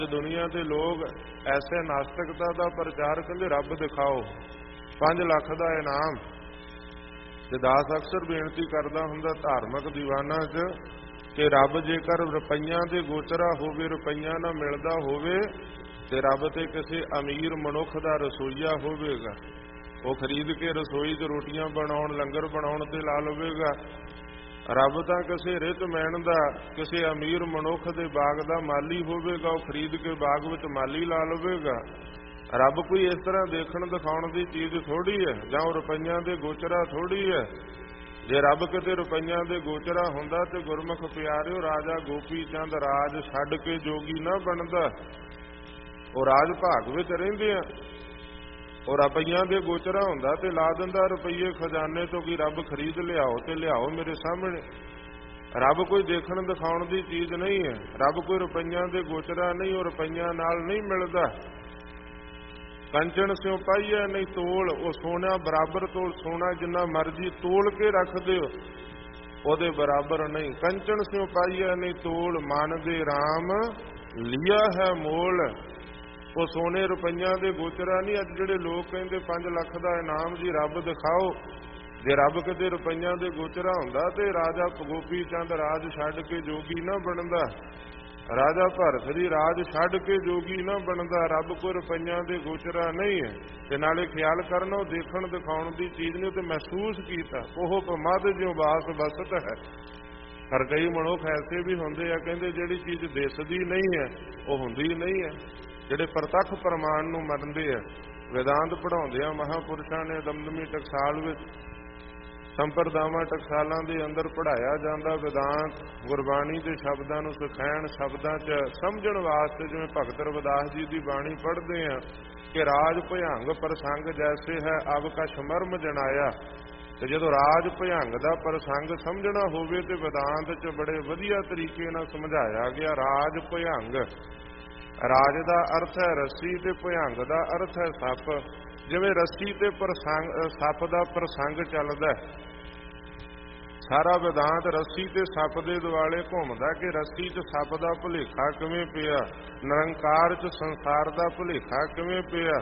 दुनिया के लोग ऐसे नास्तिकता का प्रचार कहते रब दिखाओ 5 लाख का इनाम। ते दास अक्सर बेनती करता हुंदा धार्मिक दीवाना च कि रब जेकर रुपइया के गोचरा होवे, रुपइया ना मिलता होवे ते रब ते किसी अमीर मनुख का रसोईया होवेगा, वो खरीद के रसोई च रोटियां बनाउण लंगर बनाउण ते ला लवेगा। रब तो किसी रिच मैन का किसी अमीर मनुख के बाग का माली होवेगा, वो खरीद के बाग में माली ला लवेगा। रब कोई इस तरह देखण दिखाउण की चीज़ थोड़ी है, जां रुपइया के गोचरा थोड़ी है। जे रब किते रुपइया के गोचरा हुंदा ते गुरमुख प्यारिओ राजा गोपी चंद राज छड्ड के जोगी ना बनदा। वो राज भाग विच रहिंदे आ, और रुपइया के गोचरा हुंदा ते ला दिंदा रुपये खजाने चों कि रब खरीद लियाओ ते लियाओ मेरे सामने। रब कोई देखण दिखाउण की चीज़ नहीं है, रब कोई रुपइया के गोचरा नहीं, और रुपइया नाल नहीं मिलदा। कंचन स्यों पाईए नहीं तोल, वो सोना बराबर तोल, सोना जिन्ना मर्जी तोल के रख दिओ ओदे बराबर नहीं। कंचन स्यों पाईए नहीं तोल, मन दे राम लिया है मोल। वो सोने रुपइया के गोचरा नहीं। अज जिहड़े लोग कहते 5 लाख का इनाम जी रब दिखाओ, जे रब किते रुपइया के गोचरा हुंदा ते राजा गोपी चंद राज छड्ड के जोगी ना बनदा। राजा भरत जी राज छड्ड के जोगी ना बनदा। रब कोई रुपइया के गोचरा नहीं है। ते नाले ख्याल करना देखण दिखाउण की चीज़ नहीं, तो महसूस कीता ओह पमद ज्यों बास बसत है। पर कई मनुख ऐसे भी होंदे आ कहंदे जिहड़ी चीज़ दिसदी नहीं है वो हुंदी नहीं है। जिहड़े प्रतख प्रमाण नूं मनदे आ, वेदांत पढ़ाउंदे आ महापुरुषां ने दमदमी टकसाल विच संप्रदावां टकसालां दे अंदर पढ़ाया जांदा वेदांत गुरबाणी के शब्दां नूं सिखाउण, शब्दां च समझण वास्ते जिवें भगत रविदास जी की बाणी पढ़दे आ कि राज भयंग प्रसंग जैसे है अब कछ मर्म जनाया। ते जदों राज भयंग दा प्रसंग समझना होवे ते वेदांत च बड़े वधिया तरीके नाल समझाया गया। राज भयंग, राज का अर्थ है रस्सी ते भयंग का अर्थ है सप। जिवें रस्सी ते प्रसंग सप का प्रसंग चलदा, सारा वेदांत रस्सी ते सप दे दुआले घुमदा कि रस्सी च सप का भुलेखा किवें पिया, निरंकार च संसार का भुलेखा किवें पिया।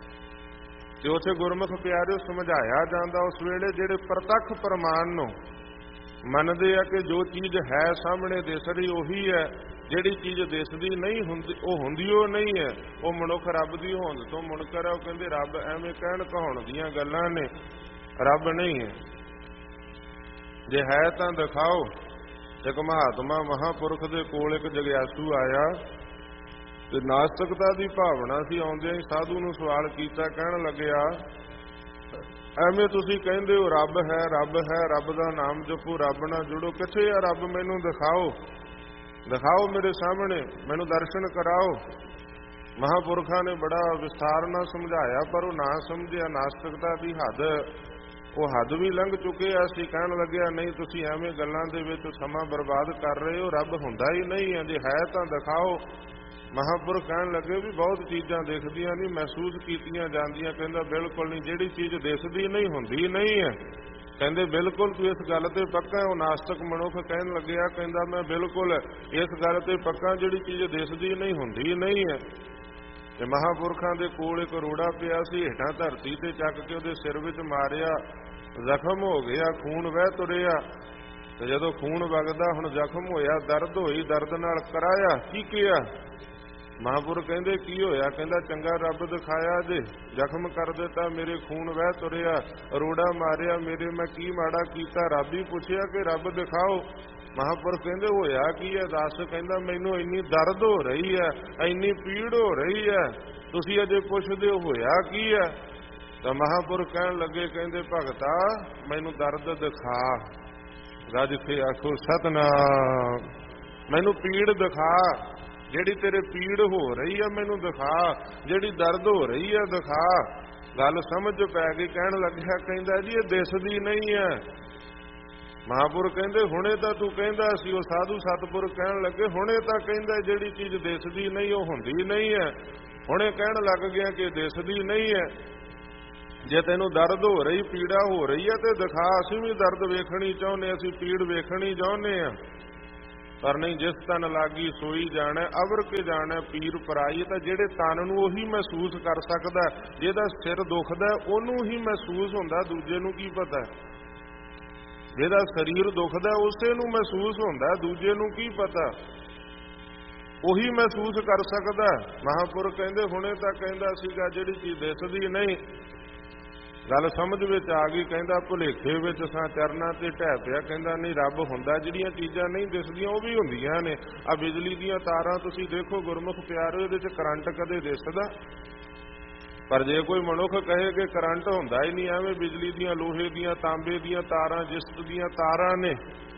ते उत्थे गुरमुख प्यारिओ समझाया जांदा उस वेले जिहड़े प्रतख प्रमाण नूं मनदे आ कि जो चीज़ है सामने दिस रही उही है, जिहड़ी चीज़ दिसदी नहीं हुंदी वो हुंदी ओ नहीं है। वो मनुख रब दी होंद तो मुनकर है। वो कहंदे रब एवें कहण कहाउण दीयां गल्लां ने, रब नहीं है। जे है तां दिखाओ। एक महात्मा महापुरख दे कोल एक जग्यासू आया ते नास्तिकता की भावना सी आउंदे ही साधु नूं सवाल कीता, कहण लग्या एवें तुसीं कहंदे हो रब है, रब है, रब दा नाम जपो, रब नाल जुड़ो, किथे आ रब? मैनूं दिखाओ, दिखाओ मेरे सामने, मैनूं दर्शन कराओ। महापुरखा ने बड़ा विस्तार नाल समझाया पर वो ना समझिया। नास्तिकता की हद वो हद भी लंघ चुके असीं। कहण लग्या नहीं तुसीं एवें गल्लां दे विच समां बर्बाद कर रहे हो, रब हुंदा ही नहीं है, जे है तां दिखाओ। महापुरख कहण लगे भी बहुत चीज़ां दिखदियां नहीं, महसूस कीतियां जांदियां। कहंदा बिल्कुल नहीं, जिहड़ी चीज़ दिसदी नहीं हुंदी नहीं है। कहंदे बिल्कुल तू इस गल ते पक्का? वो नास्तिक मनुख कहण लग्या, कहंदा मैं बिल्कुल इस गल ते पक्का, जिहड़ी चीज़ दिसदी नहीं हुंदी नहीं है। ते महापुरखां दे कोल एक रोड़ा पिया सी, हेठां धरती ते चक के ਉਹਦੇ सिर विच मारिया, जख्म हो गया, खून वह तुरिया। ते जदों खून वगदा हुण जख्म होया, दर्द होई, दर्द नाल कराया की किया? महापुरख कहंदे की होया? कहंदा चंगा रब दिखाया जे, जख्म कर दिता, मेरे खून वह तुरिया, रोड़ा मारिया, मेरे मैं की माड़ा कीता? रब ही पुछया कि रब दिखाओ। महापुरख कहंदे होया की है दस? कहंदा मैनूं इन्नी दर्द हो रही है, इन्नी पीड़ हो रही है, तुसीं अजे पुछदे हो होया की है? तो महापुरख कहण लगे, कहंदे भगता मैनूं दर्द दिखा। रज थे आखो सतनाम, मैनूं पीड़ दिखा, जिहड़ी तेरे पीड़ हो रही है मैनूं दिखा, जिहड़ी दर्द हो रही है दिखा। गल समझ पै गई। कहण लग्या, कहंदा जी ये दिसदी नहीं है। महापुरख कहंदे हुणे तां तू कहंदा सी। वो साधु सतपुरख कहण लगे हुणे तां कहंदा जिहड़ी चीज़ दिसदी नहीं वो हुंदी नहीं है, हुणे कहण लग गया कि दिसदी नहीं है। जे तैनूं दर्द हो रही, पीड़ा हो रही है तो दिखा, असीं भी दर्द वेखणी चाहुंदे, असीं पीड़ वेखणी चाहुंदे आ। ਪਰ ਨਹੀਂ ਜਿਸ ਤਨ ਲਾਗੀ ਸੋਈ ਜਾਣਾ, ਅਵਰ ਕੇ ਜਾਣਾ ਪੀਰ ਪਰਾਈ। ਤਾਂ ਜਿਹੜੇ ਤਨ ਨੂੰ ਉਹੀ ਮਹਿਸੂਸ ਕਰ ਸਕਦਾ, ਜਿਹਦਾ ਸਿਰ ਦੁਖਦਾ ਉਹਨੂੰ ਹੀ ਮਹਿਸੂਸ ਹੁੰਦਾ, ਦੂਜੇ ਨੂੰ ਕੀ ਪਤਾ। ਜਿਹਦਾ ਸਰੀਰ ਦੁਖਦਾ ਉਸੇ ਨੂੰ ਮਹਿਸੂਸ ਹੁੰਦਾ, ਦੂਜੇ ਨੂੰ ਕੀ ਪਤਾ। ਉਹੀ ਮਹਿਸੂਸ ਕਰ ਸਕਦਾ। ਮਹਾਂਪੁਰਖ ਕਹਿੰਦੇ ਹੁਣੇ ਤਾਂ ਕਹਿੰਦਾ ਸੀਗਾ ਜਿਹੜੀ ਚੀਜ਼ ਦਿਸਦੀ ਨਹੀਂ, ਗੱਲ ਸਮਝ ਵਿੱਚ ਆ ਗਈ, ਕਹਿੰਦਾ ਭੁਲੇਖੇ ਵਿੱਚ ਸਾਂ ਚਰਨਾਂ ਤੇ ਢਹਿ ਪਿਆ। ਕਹਿੰਦਾ ਨਹੀਂ, ਰੱਬ ਹੁੰਦਾ, ਜਿਹੜੀਆਂ ਚੀਜ਼ਾਂ ਨਹੀਂ ਦਿਸਦੀਆਂ ਉਹ ਵੀ ਹੁੰਦੀਆਂ ਨੇ। ਆ ਬਿਜਲੀ ਦੀਆਂ ਤਾਰਾਂ ਤੁਸੀਂ ਦੇਖੋ ਗੁਰਮੁਖ ਪਿਆਰੋ, ਇਹਦੇ 'ਚ ਕਰੰਟ ਕਦੇ ਦਿਸਦਾ? ਪਰ ਜੇ ਕੋਈ ਮਨੁੱਖ ਕਹੇ ਕਿ ਕਰੰਟ ਹੁੰਦਾ ਹੀ ਨਹੀਂ, ਐਵੇਂ ਬਿਜਲੀ ਦੀਆਂ, ਲੋਹੇ ਦੀਆਂ, ਤਾਂਬੇ ਦੀਆਂ ਤਾਰਾਂ, ਜਿਸਤ ਦੀਆਂ ਤਾਰਾਂ ਨੇ,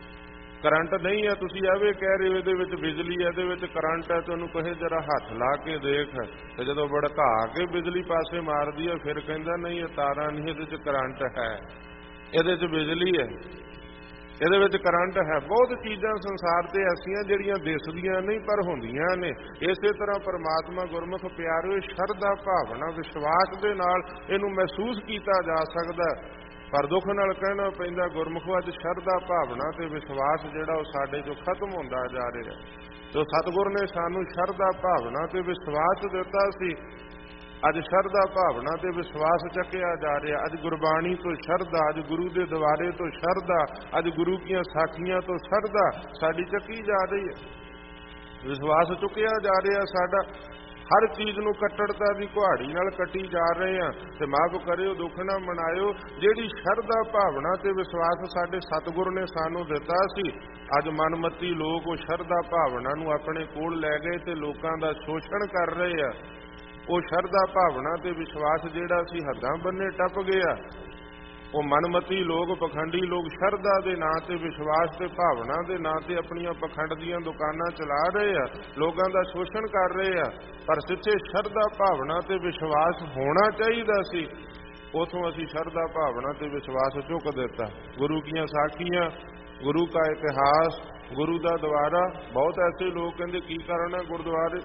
ਕਰੰਟ ਨਹੀਂ ਹੈ। ਤੁਸੀਂ ਐਵੇਂ ਕਹਿ ਰਹੇ ਹੋ ਇਹਦੇ ਵਿੱਚ ਬਿਜਲੀ ਹੈ, ਇਹਦੇ ਵਿੱਚ ਕਰੰਟ ਹੈ, ਤੁਹਾਨੂੰ ਕਹੇ ਜਰਾ ਹੱਥ ਲਾ ਕੇ ਦੇਖ, ਤੇ ਜਦੋਂ ਭੜਕਾ ਕੇ ਬਿਜਲੀ ਪਾਸੇ ਮਾਰਦੀ ਹੈ ਫਿਰ ਕਹਿੰਦਾ ਨਹੀਂ ਇਹ ਤਾਰਾਂ ਨਹੀਂ, ਇਹਦੇ 'ਚ ਕਰੰਟ ਹੈ, ਇਹਦੇ 'ਚ ਬਿਜਲੀ ਹੈ, ਇਹਦੇ ਵਿੱਚ ਕਰੰਟ ਹੈ। ਬਹੁਤ ਚੀਜ਼ਾਂ ਸੰਸਾਰ ਤੇ ਐਸੀਆਂ ਜਿਹੜੀਆਂ ਦਿਸਦੀਆਂ ਨਹੀਂ ਪਰ ਹੁੰਦੀਆਂ ਨੇ। ਇਸੇ ਤਰ੍ਹਾਂ ਪਰਮਾਤਮਾ ਗੁਰਮੁਖ ਪਿਆਰਿਓ ਸ਼ਰਧਾ ਭਾਵਨਾ ਵਿਸ਼ਵਾਸ ਦੇ ਨਾਲ ਇਹਨੂੰ ਮਹਿਸੂਸ ਕੀਤਾ ਜਾ ਸਕਦਾ। ਪਰ ਦੁੱਖ ਨਾਲ ਕਹਿਣਾ ਪੈਂਦਾ ਗੁਰਮੁਖੋ ਅੱਜ ਸ਼ਰਧਾ ਭਾਵਨਾ ਤੇ ਵਿਸ਼ਵਾਸ ਜਿਹੜਾ ਉਹ ਸਾਡੇ ਚੋਂ ਖਤਮ ਹੁੰਦਾ ਜਾ ਰਿਹਾ। ਜੋ ਸਤਿਗੁਰ ਨੇ ਸਾਨੂੰ ਸ਼ਰਧਾ ਭਾਵਨਾ ਤੇ ਵਿਸ਼ਵਾਸ ਦਿੱਤਾ ਸੀ, ਅੱਜ ਸ਼ਰਧਾ ਭਾਵਨਾ ਤੇ ਵਿਸ਼ਵਾਸ ਚੱਕਿਆ ਜਾ ਰਿਹਾ। ਅੱਜ ਗੁਰਬਾਣੀ ਤੋਂ ਸ਼ਰਧਾ, ਅੱਜ ਗੁਰੂ ਦੇ ਦੁਆਰੇ ਤੋਂ ਸ਼ਰਧਾ, ਅੱਜ ਗੁਰੂ ਦੀਆਂ ਸਾਖੀਆਂ ਤੋਂ ਸ਼ਰਧਾ ਸਾਡੀ ਚੱਕੀ ਜਾ ਰਹੀ ਹੈ। ਵਿਸ਼ਵਾਸ ਚੁੱਕਿਆ ਜਾ ਰਿਹਾ ਸਾਡਾ। ਹਰ ਚੀਜ਼ ਨੂੰ ਕੱਟੜਤਾ ਦੀ ਕੁਹਾੜੀ ਨਾਲ ਕੱਟੀ ਜਾ ਰਹੇ ਆ। ਤੇ ਮਾਫ ਕਰਿਓ, ਦੁੱਖ ਨਾ ਮਨਾਇਓ, ਜਿਹੜੀ ਸ਼ਰਧਾ ਭਾਵਨਾ ਤੇ ਵਿਸ਼ਵਾਸ ਸਾਡੇ ਸਤਿਗੁਰ ਨੇ ਸਾਨੂੰ ਦਿੱਤਾ ਸੀ, ਅੱਜ ਮਨਮਤੀ ਲੋਕ ਉਹ ਸ਼ਰਧਾ ਭਾਵਨਾ ਨੂੰ ਆਪਣੇ ਕੋਲ ਲੈ ਗਏ ਤੇ ਲੋਕਾਂ ਦਾ ਸ਼ੋਸ਼ਣ ਕਰ ਰਹੇ ਆ। ਉਹ ਸ਼ਰਧਾ ਭਾਵਨਾ ਤੇ ਵਿਸ਼ਵਾਸ ਜਿਹੜਾ ਸੀ ਹੱਦਾਂ ਬੰਨੇ ਟੱਪ ਗਿਆ। ਉਹ ਮਨਮਤੀ ਲੋਕ, ਪਖੰਡੀ ਲੋਕ ਸ਼ਰਧਾ ਦੇ ਨਾਂ ਤੇ, ਵਿਸ਼ਵਾਸ ਤੇ ਭਾਵਨਾ ਦੇ ਨਾਂ ਤੇ ਆਪਣੀਆਂ ਪਖੰਡ ਦੀਆਂ ਦੁਕਾਨਾਂ ਚਲਾ ਰਹੇ ਆ, ਲੋਕਾਂ ਦਾ ਸ਼ੋਸ਼ਣ ਕਰ ਰਹੇ ਆ। ਪਰ ਜਿੱਥੇ ਸ਼ਰਧਾ ਭਾਵਨਾ ਤੇ ਵਿਸ਼ਵਾਸ ਹੋਣਾ ਚਾਹੀਦਾ ਸੀ, ਉਥੋਂ ਅਸੀਂ ਸ਼ਰਧਾ ਭਾਵਨਾ ਤੇ ਵਿਸ਼ਵਾਸ ਚੁੱਕ ਦਿੱਤਾ। ਗੁਰੂ ਦੀਆਂ ਸਾਖੀਆਂ, ਗੁਰੂ ਦਾ ਇਤਿਹਾਸ, ਗੁਰੂ ਦਾ ਦੁਆਰਾ। ਬਹੁਤ ਐਸੇ ਲੋਕ ਕਹਿੰਦੇ ਕੀ ਕਰਨਾ ਗੁਰਦੁਆਰੇ,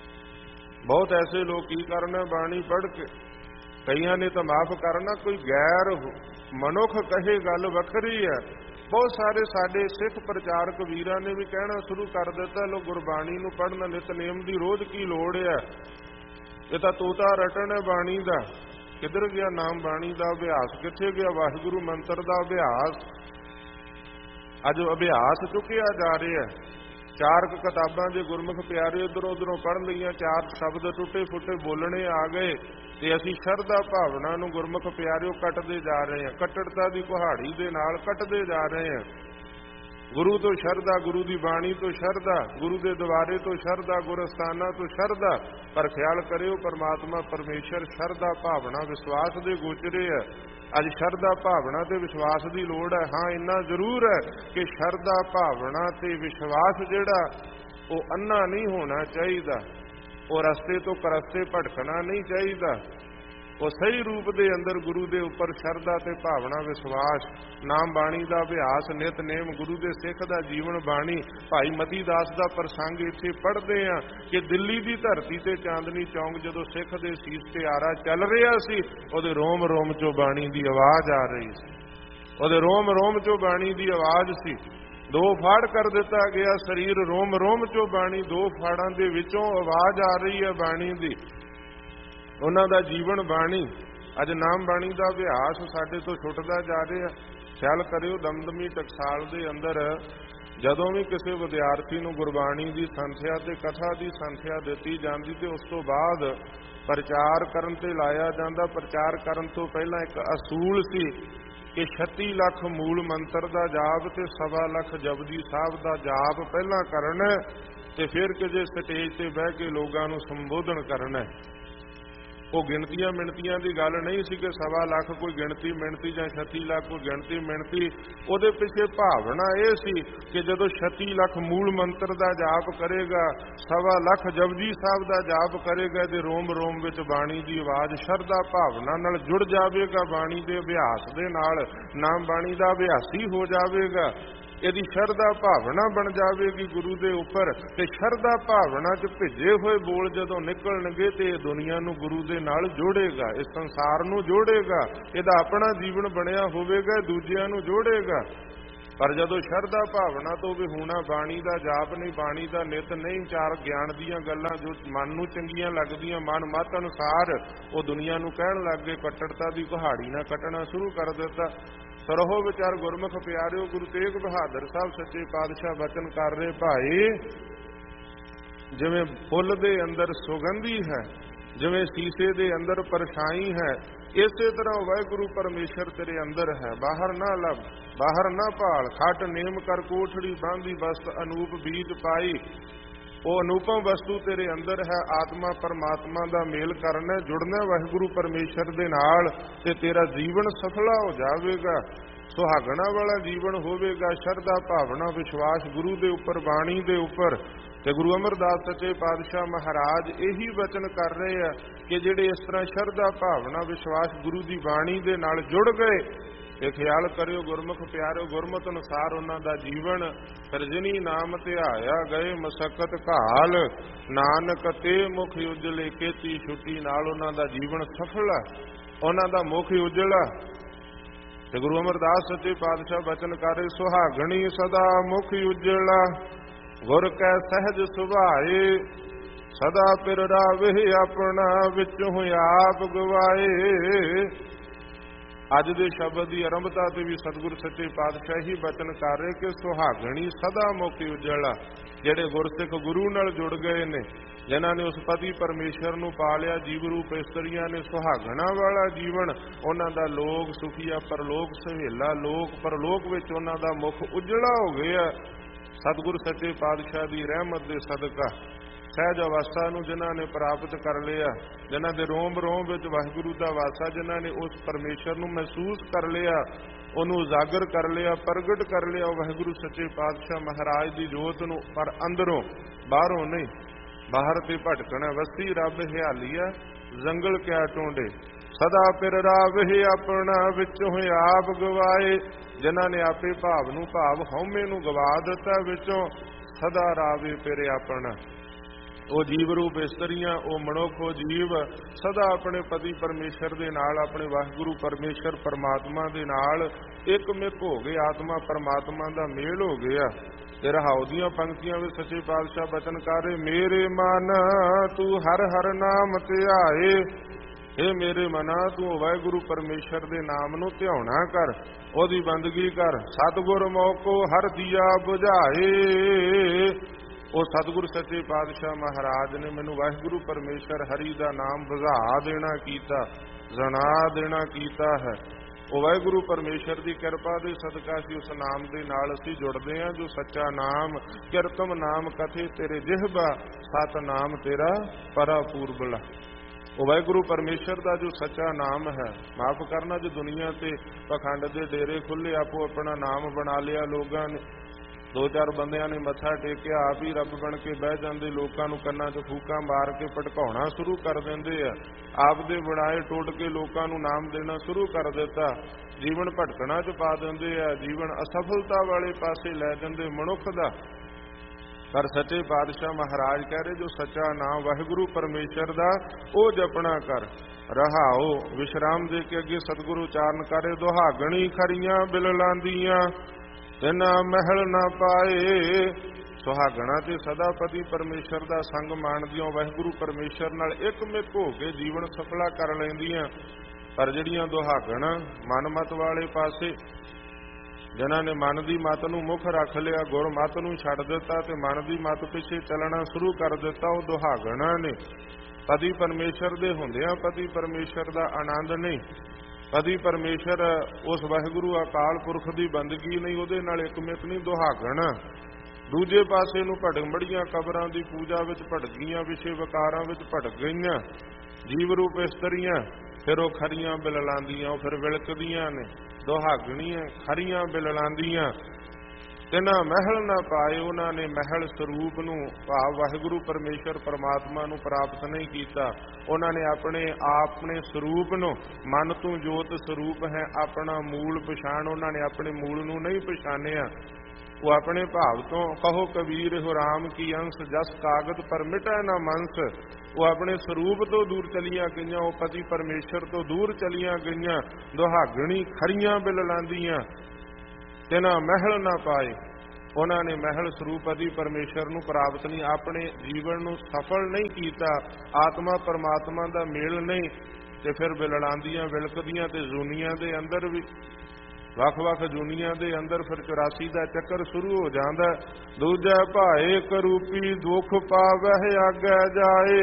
ਬਹੁਤ ਐਸੇ ਲੋਕ ਕੀ ਕਰਨਾ ਬਾਣੀ ਪੜ੍ਹ ਕੇ। ਕਈਆਂ ਨੇ ਤਾਂ ਮਾਫ ਕਰਨਾ, ਕੋਈ ਗੈਰ ਮਨੁੱਖ ਕਹੇ ਗੱਲ ਵੱਖਰੀ ਹੈ। ਬਹੁਤ ਸਾਰੇ ਸਾਡੇ ਸਿੱਖ ਪ੍ਰਚਾਰਕ ਵੀਰਾਂ ਨੇ ਵੀ ਕਹਿਣਾ ਸ਼ੁਰੂ ਕਰ ਦਿੱਤਾ, ਲੋ ਗੁਰਬਾਣੀ ਨੂੰ ਪੜ੍ਹਨਾ ਨਿਤਨੇਮ ਦੀ ਰੋਜ਼ ਕੀ ਲੋੜ ਹੈ, ਇਹ ਤਾਂ ਤੋਤਾ ਰਟਣ ਹੈ ਬਾਣੀ ਦਾ। ਕਿੱਧਰ ਗਿਆ ਨਾਮ ਬਾਣੀ ਦਾ ਅਭਿਆਸ, ਕਿੱਥੇ ਗਿਆ ਵਾਹਿਗੁਰੂ ਮੰਤਰ ਦਾ ਅਭਿਆਸ। ਅੱਜ ਅਭਿਆਸ ਚੁੱਕਿਆ ਜਾ ਰਿਹਾ। ਚਾਰ ਕਿਤਾਬਾਂ ਦੇ ਗੁਰਮੁਖ ਪਿਆਰੇ ਇੱਧਰੋਂ ਉੱਧਰੋਂ ਪੜ੍ਹ ਲਈਆਂ, ਚਾਰ ਸ਼ਬਦ ਟੁੱਟੇ ਫੁੱਟੇ ਬੋਲਣੇ ਆ ਗਏ ਤੇ ਅਸੀਂ ਸ਼ਰਧਾ ਭਾਵਨਾ ਨੂੰ ਗੁਰਮੁਖ ਪਿਆਰਿਓ ਕੱਟਦੇ ਜਾ ਰਹੇ ਹਾਂ। ਕੱਟੜਤਾ ਦੀ ਕੁਹਾੜੀ ਦੇ ਨਾਲ ਕੱਟਦੇ ਜਾ ਰਹੇ ਹਾਂ। ਗੁਰੂ ਤੋਂ ਸ਼ਰਧਾ, ਗੁਰੂ ਦੀ ਬਾਣੀ ਤੋਂ ਸ਼ਰਧਾ, ਗੁਰੂ ਦੇ ਦੁਆਰੇ ਤੋਂ ਸ਼ਰਧਾ, ਗੁਰਸਥਾਨਾਂ ਤੋਂ ਸ਼ਰਧਾ। ਪਰ ਖਿਆਲ ਕਰਿਓ ਪਰਮਾਤਮਾ ਪਰਮੇਸ਼ਰ ਸ਼ਰਧਾ ਭਾਵਨਾ ਵਿਸ਼ਵਾਸ ਦੇ ਗੋਚਰੇ ਹੈ। ਅੱਜ ਸ਼ਰਧਾ ਭਾਵਨਾ ਤੇ ਵਿਸ਼ਵਾਸ ਦੀ ਲੋੜ ਹੈ। ਹਾਂ ਇੰਨਾ ਜ਼ਰੂਰ ਹੈ ਕਿ ਸ਼ਰਧਾ ਭਾਵਨਾ ਤੇ ਵਿਸ਼ਵਾਸ ਜਿਹੜਾ ਉਹ ਅੰਨਾ ਨਹੀਂ ਹੋਣਾ ਚਾਹੀਦਾ, ਉਹ ਰਸਤੇ ਤੋਂ ਕਰਸਤੇ ਭਟਕਣਾ ਨਹੀਂ ਚਾਹੀਦਾ। ਉਹ ਸਹੀ ਰੂਪ ਦੇ ਅੰਦਰ ਗੁਰੂ ਦੇ ਉੱਪਰ ਸ਼ਰਧਾ ਤੇ ਭਾਵਨਾ ਵਿਸ਼ਵਾਸ, ਨਾਮ ਬਾਣੀ ਦਾ ਅਭਿਆਸ, ਨਿਤਨੇਮ, ਗੁਰੂ ਦੇ ਸਿੱਖ ਦਾ ਜੀਵਨ ਬਾਣੀ। ਭਾਈ ਮਤੀ ਦਾਸ ਦਾ ਪ੍ਰਸੰਗ ਇੱਥੇ ਪੜ੍ਹਦੇ ਆ ਕਿ ਦਿੱਲੀ ਦੀ ਧਰਤੀ ਤੇ ਚਾਂਦਨੀ ਚੌਂਕ ਜਦੋਂ ਸਿੱਖ ਦੇ ਸੀਸ ਤੇ ਆਰਾ ਚੱਲ ਰਿਹਾ ਸੀ, ਉਹਦੇ ਰੋਮ ਰੋਮ ਚੋਂ ਬਾਣੀ ਦੀ ਆਵਾਜ਼ ਆ ਰਹੀ ਸੀ। ਉਹਦੇ ਰੋਮ ਰੋਮ ਚੋਂ ਬਾਣੀ ਦੀ ਆਵਾਜ਼ ਸੀ। ਦੋ ਫਾੜ ਕਰ ਦਿੱਤਾ ਗਿਆ ਸਰੀਰ, ਰੋਮ ਰੋਮ ਚੋਂ ਬਾਣੀ, ਦੋ ਫਾੜਾਂ ਦੇ ਵਿੱਚੋਂ ਆਵਾਜ਼ ਆ ਰਹੀ ਹੈ ਬਾਣੀ ਦੀ। ਉਹਨਾਂ ਦਾ ਜੀਵਨ ਬਾਣੀ। ਅੱਜ ਨਾਮ ਬਾਣੀ ਦਾ ਅਭਿਆਸ ਸਾਡੇ ਤੋਂ ਛੁੱਟਦਾ ਜਾ ਰਿਹਾ। ਖਿਆਲ ਕਰਿਓ ਦਮਦਮੀ ਟਕਸਾਲ ਦੇ ਅੰਦਰ ਜਦੋਂ ਵੀ ਕਿਸੇ ਵਿਦਿਆਰਥੀ ਨੂੰ ਗੁਰਬਾਣੀ ਦੀ ਸੰਥਿਆ ਤੇ ਕਥਾ ਦੀ ਸੰਥਿਆ ਦਿੱਤੀ ਜਾਂਦੀ ਤੇ ਉਸ ਤੋਂ ਬਾਅਦ ਪ੍ਰਚਾਰ ਕਰਨ ਤੇ ਲਾਇਆ ਜਾਂਦਾ। ਪ੍ਰਚਾਰ ਕਰਨ ਤੋਂ ਪਹਿਲਾਂ ਇੱਕ ਅਸੂਲ ਸੀ ਕਿ 36 ਲੱਖ ਮੂਲ ਮੰਤਰ ਦਾ ਜਾਪ ਤੇ 1.25 ਲੱਖ ਜਪਜੀ ਸਾਹਿਬ ਦਾ ਜਾਪ ਪਹਿਲਾਂ ਕਰਨਾ ਤੇ ਫਿਰ ਕਿਸੇ ਸਟੇਜ ਤੇ ਬਹਿ ਕੇ ਲੋਕਾਂ ਨੂੰ ਸੰਬੋਧਨ ਕਰਨਾ। ਉਹ ਗਿਣਤੀਆਂ ਮਿਣਤੀਆਂ ਦੀ ਗੱਲ ਨਹੀਂ ਸੀ ਕਿ 1.25 ਲੱਖ ਕੋਈ ਗਿਣਤੀ ਮਿਣਤੀ ਜਾਂ 36 ਲੱਖ ਕੋਈ ਗਿਣਤੀ ਮਿਣਤੀ। ਉਹਦੇ ਪਿੱਛੇ ਭਾਵਨਾ ਇਹ ਸੀ ਕਿ ਜਦੋਂ 36 ਲੱਖ ਮੂਲ ਮੰਤਰ ਦਾ ਜਾਪ ਕਰੇਗਾ, 1.25 ਲੱਖ ਜਪਜੀ ਸਾਹਿਬ ਦਾ ਜਾਪ ਕਰੇਗਾ ਤੇ ਰੋਮ ਰੋਮ ਵਿੱਚ ਬਾਣੀ ਦੀ ਆਵਾਜ਼ ਸ਼ਰਧਾ ਭਾਵਨਾ ਨਾਲ ਜੁੜ ਜਾਵੇਗਾ। ਬਾਣੀ ਦੇ ਅਭਿਆਸ ਦੇ ਨਾਲ ਨਾਮ ਬਾਣੀ ਦਾ ਅਭਿਆਸੀ ਹੋ ਜਾਵੇਗਾ। ਇਹਦੀ ਸ਼ਰਧਾ ਭਾਵਨਾ ਬਣ ਜਾਵੇਗੀ ਗੁਰੂ ਦੇ ਉੱਪਰ। ਤੇ ਸ਼ਰਧਾ ਭਾਵਨਾ 'ਚ ਭਿੱਜੇ ਹੋਏ ਬੋਲ ਜਦੋਂ ਨਿਕਲਣਗੇ ਤੇ ਇਹ ਦੁਨੀਆ ਨੂੰ ਗੁਰੂ ਦੇ ਨਾਲ ਜੋੜੇਗਾ, ਇਸ ਸੰਸਾਰ ਨੂੰ ਜੋੜੇਗਾ। ਇਹਦਾ ਆਪਣਾ ਜੀਵਨ ਬਣਿਆ ਹੋਵੇਗਾ, ਦੂਜਿਆਂ ਨੂੰ ਜੋੜੇਗਾ। ਪਰ ਜਦੋਂ ਸ਼ਰਧਾ ਭਾਵਨਾ ਤੋਂ ਵਿਹੂਣਾ ਬਾਣੀ ਦਾ ਜਾਪ ਨਹੀਂ, ਬਾਣੀ ਦਾ ਨਿਤ ਨਹੀਂ, ਚਾਰ ਗਿਆਨ ਦੀਆਂ ਗੱਲਾਂ ਜੋ ਮਨ ਨੂੰ ਚੰਗੀਆਂ ਲੱਗਦੀਆਂ, ਮਨ ਮਤ ਅਨੁਸਾਰ ਉਹ ਦੁਨੀਆ ਨੂੰ ਕਹਿਣ ਲੱਗ ਗਏ, ਕੱਟੜਤਾ ਦੀ ਪਹਾੜੀ ਨਾਲ ਕੱਟਣਾ ਸ਼ੁਰੂ ਕਰ ਦਿੱਤਾ। ਸਰਹੋ ਵਿਚਾਰ ਗੁਰਮੁਖ ਪਿਆਰਿਓ, ਗੁਰੂ ਤੇਗ ਬਹਾਦਰ ਸਾਹਿਬ ਸੱਚੇ ਪਾਤਸ਼ਾਹ ਬਚਨ ਕਰ ਰਹੇ, ਭਾਈ ਜਿਵੇਂ ਫੁੱਲ ਦੇ ਅੰਦਰ ਸੁਗੰਧੀ ਹੈ, ਜਿਵੇਂ ਸੀਸੇ ਦੇ ਅੰਦਰ ਪਰਛਾਈ ਹੈ, ਇਸੇ ਤਰ੍ਹਾਂ ਵਾਹਿਗੁਰੂ ਪਰਮੇਸ਼ਰ ਤੇਰੇ ਅੰਦਰ ਹੈ। ਬਾਹਰ ਨਾ ਲੱਭ, ਬਾਹਰ ਨਾ ਭਾਲ, ਖੱਟ ਨੇਮ ਕਰ ਕੋਠੜੀ ਬਾਂਧੀ ਬਸਤ ਅਨੂਪ ਬੀਜ ਪਾਈ। ਉਹ ਅਨੂਪਮ ਵਸਤੂ ਤੇਰੇ ਅੰਦਰ ਹੈ। ਆਤਮਾ ਪਰਮਾਤਮਾ ਦਾ ਮੇਲ ਕਰਨਾ, ਜੁੜਨਾ ਵਾਹਿਗੁਰੂ ਪਰਮੇਸ਼ਰ ਦੇ ਨਾਲ, ਤੇ ਤੇਰਾ ਜੀਵਨ ਸਫਲਾ ਹੋ ਜਾਵੇਗਾ, ਸੁਹਾਗਣਾ ਵਾਲਾ ਜੀਵਨ ਹੋਵੇਗਾ। ਸ਼ਰਧਾ ਭਾਵਨਾ ਵਿਸ਼ਵਾਸ ਗੁਰੂ ਦੇ ਉੱਪਰ, ਬਾਣੀ ਦੇ ਉੱਪਰ। ਤੇ ਗੁਰੂ ਅਮਰਦਾਸ ਸੱਚੇ ਪਾਤਸ਼ਾਹ ਮਹਾਰਾਜ ਇਹੀ ਵਚਨ ਕਰ ਰਹੇ ਆ ਕਿ ਜਿਹੜੇ ਇਸ ਤਰ੍ਹਾਂ ਸ਼ਰਧਾ ਭਾਵਨਾ ਵਿਸ਼ਵਾਸ ਗੁਰੂ ਦੀ ਬਾਣੀ ਦੇ ਨਾਲ ਜੁੜ ਗਏ, ਇਹ ਖਿਆਲ ਕਰਿਓ ਗੁਰਮੁਖ ਪਿਆਰਿਓ, ਗੁਰਮਤ ਅਨੁਸਾਰ ਉਹਨਾਂ ਦਾ ਜੀਵਨ ਸਰਜਣੀ ਨਾਮ ਧਿਆਇਆ ਗਏ ਮਸਕਤ ਘਾਲ, ਨਾਨਕ ਤੇ ਮੁਖ ਉਜਲੇ ਕੀਤੀ ਛੁੱਟੀ ਨਾਲ ਉਹਨਾਂ ਦਾ ਜੀਵਨ ਸਫਲ ਹੈ, ਉਹਨਾਂ ਦਾ ਮੁਖ ਉਜਲਾ। ਤੇ ਗੁਰੂ ਅਮਰਦਾਸ ਸੱਚੇ ਪਾਤਸ਼ਾਹ ਬਚਨ ਕਰ ਰਹੇ, ਸੁਹਾਗਣੀ ਸਦਾ ਮੁਖ ਉਜਲਾ, ਗੁਰ ਕੈ ਸਹਿਜ ਸੁਭਾਏ, ਸਦਾ ਪਿਰ ਰਾਵੇ ਆਪਣਾ, ਵਿੱਚੋਂ ਆਪ ਗਵਾਏ। ਅੱਜ ਦੇ ਸ਼ਬਦ ਦੀ ਆਰੰਭਤਾ ਤੇ ਵੀ ਸਤਿਗੁਰ ਸੱਚੇ ਪਾਤਸ਼ਾਹ ਹੀ ਬਚਨ ਕਰ ਰਹੇ ਕਿ ਸੁਹਾਗਣੀ ਸਦਾ ਮੁਖ ਉਜਲਾ। ਜਿਹੜੇ ਗੁਰਸਿੱਖ ਗੁਰੂ ਨਾਲ ਜੁੜ ਗਏ ਨੇ, ਜਿਨ੍ਹਾਂ ਨੇ ਉਸ ਪਤੀ ਪਰਮੇਸ਼ਰ ਨੂੰ ਪਾ ਲਿਆ, ਜੀਵ ਰੂਪ ਇਸਤਰੀਆਂ ਨੇ ਸੁਹਾਗਣਾ ਵਾਲਾ ਜੀਵਨ, ਉਹਨਾਂ ਦਾ ਲੋਕ ਸੁਖੀਆ, ਪਰਲੋਕ ਸਹੇਲਾ, ਲੋਕ ਪਰਲੋਕ ਵਿੱਚ ਉਹਨਾਂ ਦਾ ਮੁਖ ਉਜਲਾ ਹੋ ਗਿਆ। ਸਤਿਗੁਰ ਸੱਚੇ ਪਾਤਸ਼ਾਹ ਦੀ ਰਹਿਮਤ ਦੇ ਸਦਕਾ ਸਹਿਜ ਅਵਸਥਾ ਨੂੰ ਜਿਨ੍ਹਾਂ ਨੇ ਪ੍ਰਾਪਤ ਕਰ ਲਿਆ, ਜਿਨ੍ਹਾਂ ਦੇ ਰੋਮ ਰੋਮ ਵਿੱਚ ਵਾਹਿਗੁਰੂ ਦਾ ਵਾਸਾ, ਜਿਨ੍ਹਾਂ ਨੇ ਉਸ ਪਰਮੇਸ਼ਰ ਨੂੰ ਮਹਿਸੂਸ ਕਰ ਲਿਆ, ਉਹਨੂੰ ਉਜਾਗਰ ਕਰ ਲਿਆ, ਪ੍ਰਗਟ ਕਰ ਲਿਆ, ਵਾਹਿਗੁਰੂ ਸੱਚੇ ਪਾਤਸ਼ਾਹ ਮਹਾਰਾਜ ਦੀ ਜੋਤ ਨੂੰ, ਪਰ ਅੰਦਰੋਂ, ਬਾਹਰੋਂ ਨਹੀਂ। ਬਾਹਰ ਤੇ ਭਟਕਣਾ, ਵਸੀ ਰੱਬ ਹਿਆਲੀਆ, ਜੰਗਲ ਕਿਆ ਟੋਂਡੇ, ਸਦਾ ਪਿਰ ਰਾਵੇ ਆਪਣਾ, ਵਿੱਚੋਂ ਆਪ ਗਵਾਏ। ਜਿਨ੍ਹਾਂ ਨੇ ਆਪੇ ਭਾਵ ਨੂੰ, ਭਾਵ ਹਉਮੈ ਨੂੰ ਗਵਾ ਦਿੱਤਾ, ਵਿੱਚੋਂ ਸਦਾ ਰਾਵੇ ਪਿਰ ਆਪਣਾ। ਉਹ ਜੀਵ ਰੂਪ ਇਸਤਰੀਆਂ, ਉਹ ਮਨੁੱਖ, ਉਹ ਜੀਵ ਸਦਾ ਆਪਣੇ ਪਤੀ ਪਰਮੇਸ਼ਰ ਦੇ ਨਾਲ, ਆਪਣੇ ਵਾਹਿਗੁਰੂ ਪਰਮੇਸ਼ਰ ਪਰਮਾਤਮਾ ਦੇ ਨਾਲ ਇੱਕ ਮਿਕ ਹੋ ਗਏ, ਆਤਮਾ ਪਰਮਾਤਮਾ ਦਾ ਮੇਲ ਹੋ ਗਿਆ। ਤੇ ਰਹਾਉ ਦੀਆਂ ਪੰਕਤੀਆਂ ਵਿੱਚ ਸੱਚੇ ਪਾਤਸ਼ਾਹ ਬਚਨ ਕਰ ਰਹੇ, ਮੇਰੇ ਮਨ ਤੂੰ ਹਰ ਹਰ ਨਾਮ ਧਿਆਏ, ਇਹ ਮੇਰੇ ਮਨਾ ਤੂੰ ਵਾਹਿਗੁਰੂ ਪਰਮੇਸ਼ਰ ਦੇ ਨਾਮ ਨੂੰ ਧਿਆਉਣਾ ਕਰ, ਉਹਦੀ ਬੰਦਗੀ ਕਰ। ਸਤਿਗੁਰ ਮੋਕੋ ਹਰ ਦੀਆ ਬੁਝਾਏ। ਉਹ ਸਤਿਗੁਰ ਸੱਚੇ ਪਾਤਸ਼ਾਹ ਮਹਾਰਾਜ ਨੇ ਮੈਨੂੰ ਵਾਹਿਗੁਰੂ ਪਰਮੇਸ਼ਰ ਹਰੀ ਦਾ ਨਾਮ ਬੁਝਾ ਦੇਣਾ ਕੀਤਾ, ਜਣਾ ਦੇਣਾ ਕੀਤਾ ਹੈ। ਉਹ ਵਾਹਿਗੁਰੂ ਪਰਮੇਸ਼ਰ ਦੀ ਕਿਰਪਾ ਦੇ ਸਦਕਾ ਅਸੀਂ ਉਸ ਨਾਮ ਦੇ ਨਾਲ ਅਸੀਂ ਜੁੜਦੇ ਹਾਂ, ਜੋ ਸੱਚਾ ਨਾਮ, ਕਿਰਤਮ ਨਾਮ ਕਥੇ ਤੇਰੇ ਜਿਹਬਾ, ਸਤ ਨਾਮ ਤੇਰਾ ਪਰਾਪੂਰਬਲਾ। ਉਹ ਵਾਹਿਗੁਰੂ ਪਰਮੇਸ਼ਰ ਦਾ ਜੋ ਸੱਚਾ ਨਾਮ ਹੈ, ਮਾਫ ਕਰਨਾ ਜੋ ਦੁਨੀਆ ਤੇ ਪਖੰਡ ਦੇ ਡੇਰੇ ਖੁੱਲੇ, ਆਪੋ ਆਪਣਾ ਨਾਮ ਬਣਾ ਲਿਆ ਲੋਕਾਂ ਨੇ, ਦੋ ਚਾਰ ਬੰਦਿਆਂ ਨੇ ਮੱਥਾ ਟੇਕਿਆ, ਆਪ ਹੀ ਰੱਬ ਬਣ ਕੇ ਬਹਿ ਜਾਂਦੇ, ਲੋਕਾਂ ਨੂੰ ਕੰਨਾਂ 'ਚ ਫੂਕਾਂ ਮਾਰ ਕੇ ਭਟਕਾਉਣਾ ਸ਼ੁਰੂ ਕਰ ਦਿੰਦੇ ਆ, ਆਪ ਦੇ ਬਣਾਏ ਟੁੱਟ ਕੇ ਲੋਕਾਂ ਨੂੰ ਨਾਮ ਦੇਣਾ ਸ਼ੁਰੂ ਕਰ ਦਿੱਤਾ, ਜੀਵਨ ਭਟਕਣਾ 'ਚ ਪਾ ਦਿੰਦੇ ਆ, ਜੀਵਨ ਅਸਫਲਤਾ ਵਾਲੇ ਪਾਸੇ ਲੈ ਜਾਂਦੇ ਮਨੁੱਖ ਦਾ। ਪਰ ਸੱਚੇ ਪਾਤਸ਼ਾਹ ਮਹਾਰਾਜ ਕਹਿ ਰਹੇ, ਜੋ ਸੱਚਾ ਨਾਮ ਵਾਹਿਗੁਰੂ ਪਰਮੇਸ਼ਰ ਦਾ, ਉਹ ਜਪਣਾ ਕਰ। ਰਹਾਓ ਵਿਸ਼ਰਾਮ ਦੇ ਕੇ ਅੱਗੇ ਸਤਿਗੁਰੂ ਉਚਾਰਨ ਕਰੇ, ਦੁਹਾਗਣੀ ਖਰੀਆਂ ਬਿਲਲਾਂਦੀਆਂ, ਤਿਨਾ ਮਹਿਲ ਨਾ ਪਾਏ। ਸੁਹਾਗਣਾ ਤੇ ਸਦਾ ਪਤੀ ਪਰਮੇਸ਼ਰ ਦਾ ਸੰਗ ਮਾਣਦੀਆਂ, ਵਾਹਿਗੁਰੂ ਪਰਮੇਸ਼ਰ ਨਾਲ ਇੱਕ ਮਿਕ ਹੋ ਕੇ ਜੀਵਨ ਸਫਲਾ ਕਰ ਲੈਂਦੀਆਂ। ਪਰ ਜਿਹੜੀਆਂ ਦੁਹਾਗਣਾ ਮਨਮਤ ਵਾਲੇ ਪਾਸੇ, ਜਿਨ੍ਹਾਂ ਨੇ ਮਨ ਦੀ ਮਤ ਨੂੰ ਮੁੱਖ ਰੱਖ ਲਿਆ, ਗੁਰ ਮਤ ਨੂੰ ਛੱਡ ਦਿੱਤਾ ਤੇ ਮਨ ਦੀ ਮਤ ਪਿੱਛੇ ਚੱਲਣਾ ਸ਼ੁਰੂ ਕਰ ਦਿੱਤਾ, ਉਹ ਦੁਹਾਗਣਾ ਨੇ। ਪਤੀ ਪਰਮੇਸ਼ਰ ਦੇ ਹੁੰਦਿਆਂ ਪਤੀ ਪਰਮੇਸ਼ਰ ਦਾ ਆਨੰਦ ਨਹੀਂ, ਪਤੀ ਪਰਮੇਸ਼ਰ ਉਸ ਵਾਹਿਗੁਰੂ ਅਕਾਲ ਪੁਰਖ ਦੀ ਬੰਦਗੀ ਨਹੀਂ, ਉਹਦੇ ਨਾਲ ਇੱਕ ਮਿਕ ਨਹੀਂ, ਦੁਹਾਗਣ। ਦੂਜੇ ਪਾਸੇ ਨੂੰ ਭਟਕ ਬੜੀਆਂ ਕਬਰਾਂ ਦੀ ਪੂਜਾ ਵਿੱਚ ਭਟਕ ਗਈਆਂ, ਵਿਸ਼ੇ ਵਿਕਾਰਾਂ ਵਿੱਚ ਭਟਕ ਗਈਆਂ, ਜੀਵ ਰੂਪ ਇਸਤਰੀਆਂ। ਫਿਰ ਉਹ ਖਰੀਆਂ ਬਿਲਲਾਂਦੀਆਂ, ਉਹ ਫਿਰ ਵਿਲਕਦੀਆਂ ਨੇ, ਦੁਹਾਗਣੀਆਂ ਖਰੀਆਂ ਬਿਲਲਾਂਦੀਆਂ। ਤਿਨਾ ਮਹਿਲ ਨਾ ਪਾਏ, ਉਹਨਾਂ ਨੇ ਮਹਿਲ ਸਰੂਪ ਨੂੰ, ਭਾਵ ਵਾਹਿਗੁਰੂ ਪਰਮੇਸ਼ਰ ਪਰਮਾਤਮਾ ਨੂੰ ਪ੍ਰਾਪਤ ਨਹੀਂ ਕੀਤਾ। ਉਹਨਾਂ ਨੇ ਆਪਣੇ ਸਰੂਪ ਨੂੰ, ਮਨ ਤੋਂ ਜੋਤ ਸਰੂਪ ਹੈ, ਆਪਣਾ ਮੂਲ ਪਛਾਣ, ਉਹਨਾਂ ਨੇ ਆਪਣੇ ਮੂਲ ਨੂੰ ਨਹੀਂ ਪਛਾਣਿਆ। ਉਹ ਆਪਣੇ ਭਾਵ ਤੋਂ, ਕਹੋ ਕਬੀਰ ਹੋ ਰਾਮ ਕੀ ਅੰਸ਼, ਜਸ ਕਾਗਦ ਪਰ ਮਿਟੈ ਨਾ ਮੰਸ। ਉਹ ਆਪਣੇ ਸਰੂਪ ਤੋਂ ਦੂਰ ਚਲੀਆਂ ਗਈਆਂ, ਉਹ ਪਤੀ ਪਰਮੇਸ਼ਰ ਤੋਂ ਦੂਰ ਚਲੀਆਂ ਗਈਆਂ, ਦੁਹਾਗਣੀ ਖਰੀਆਂ ਬਿਲਲਾਂਦੀਆਂ। ਤਿਨਾ ਮਹਿਲ ਨਾ ਪਾਏ। ਉਹਨਾਂ ਨੇ ਮਹਿਲ ਸਰੂਪ ਅਦੀ ਪਰਮੇਸ਼ਰ ਨੂੰ ਪ੍ਰਾਪਤ ਨਹੀਂ, ਆਪਣੇ ਜੀਵਨ ਨੂੰ ਸਫਲ ਨਹੀਂ ਕੀਤਾ, ਆਤਮਾ ਪਰਮਾਤਮਾ ਦਾ ਮੇਲ ਨਹੀਂ, ਤੇ ਫਿਰ ਬਿਲੜਾਂਦੀਆਂ ਵਿਲਕਦੀਆਂ ਤੇ ਜੂਨੀਆਂ ਦੇ ਅੰਦਰ ਵੀ ਵੱਖ-ਵੱਖ ਜੂਨੀਆਂ ਦੇ ਅੰਦਰ ਫਿਰ 84 ਦਾ ਚੱਕਰ ਸ਼ੁਰੂ ਹੋ ਜਾਂਦਾ। ਦੂਜਾ ਭਾਏ ਕਰੂਪੀ ਦੁੱਖ ਪਾਵਹਿ ਆਗੈ ਜਾਏ।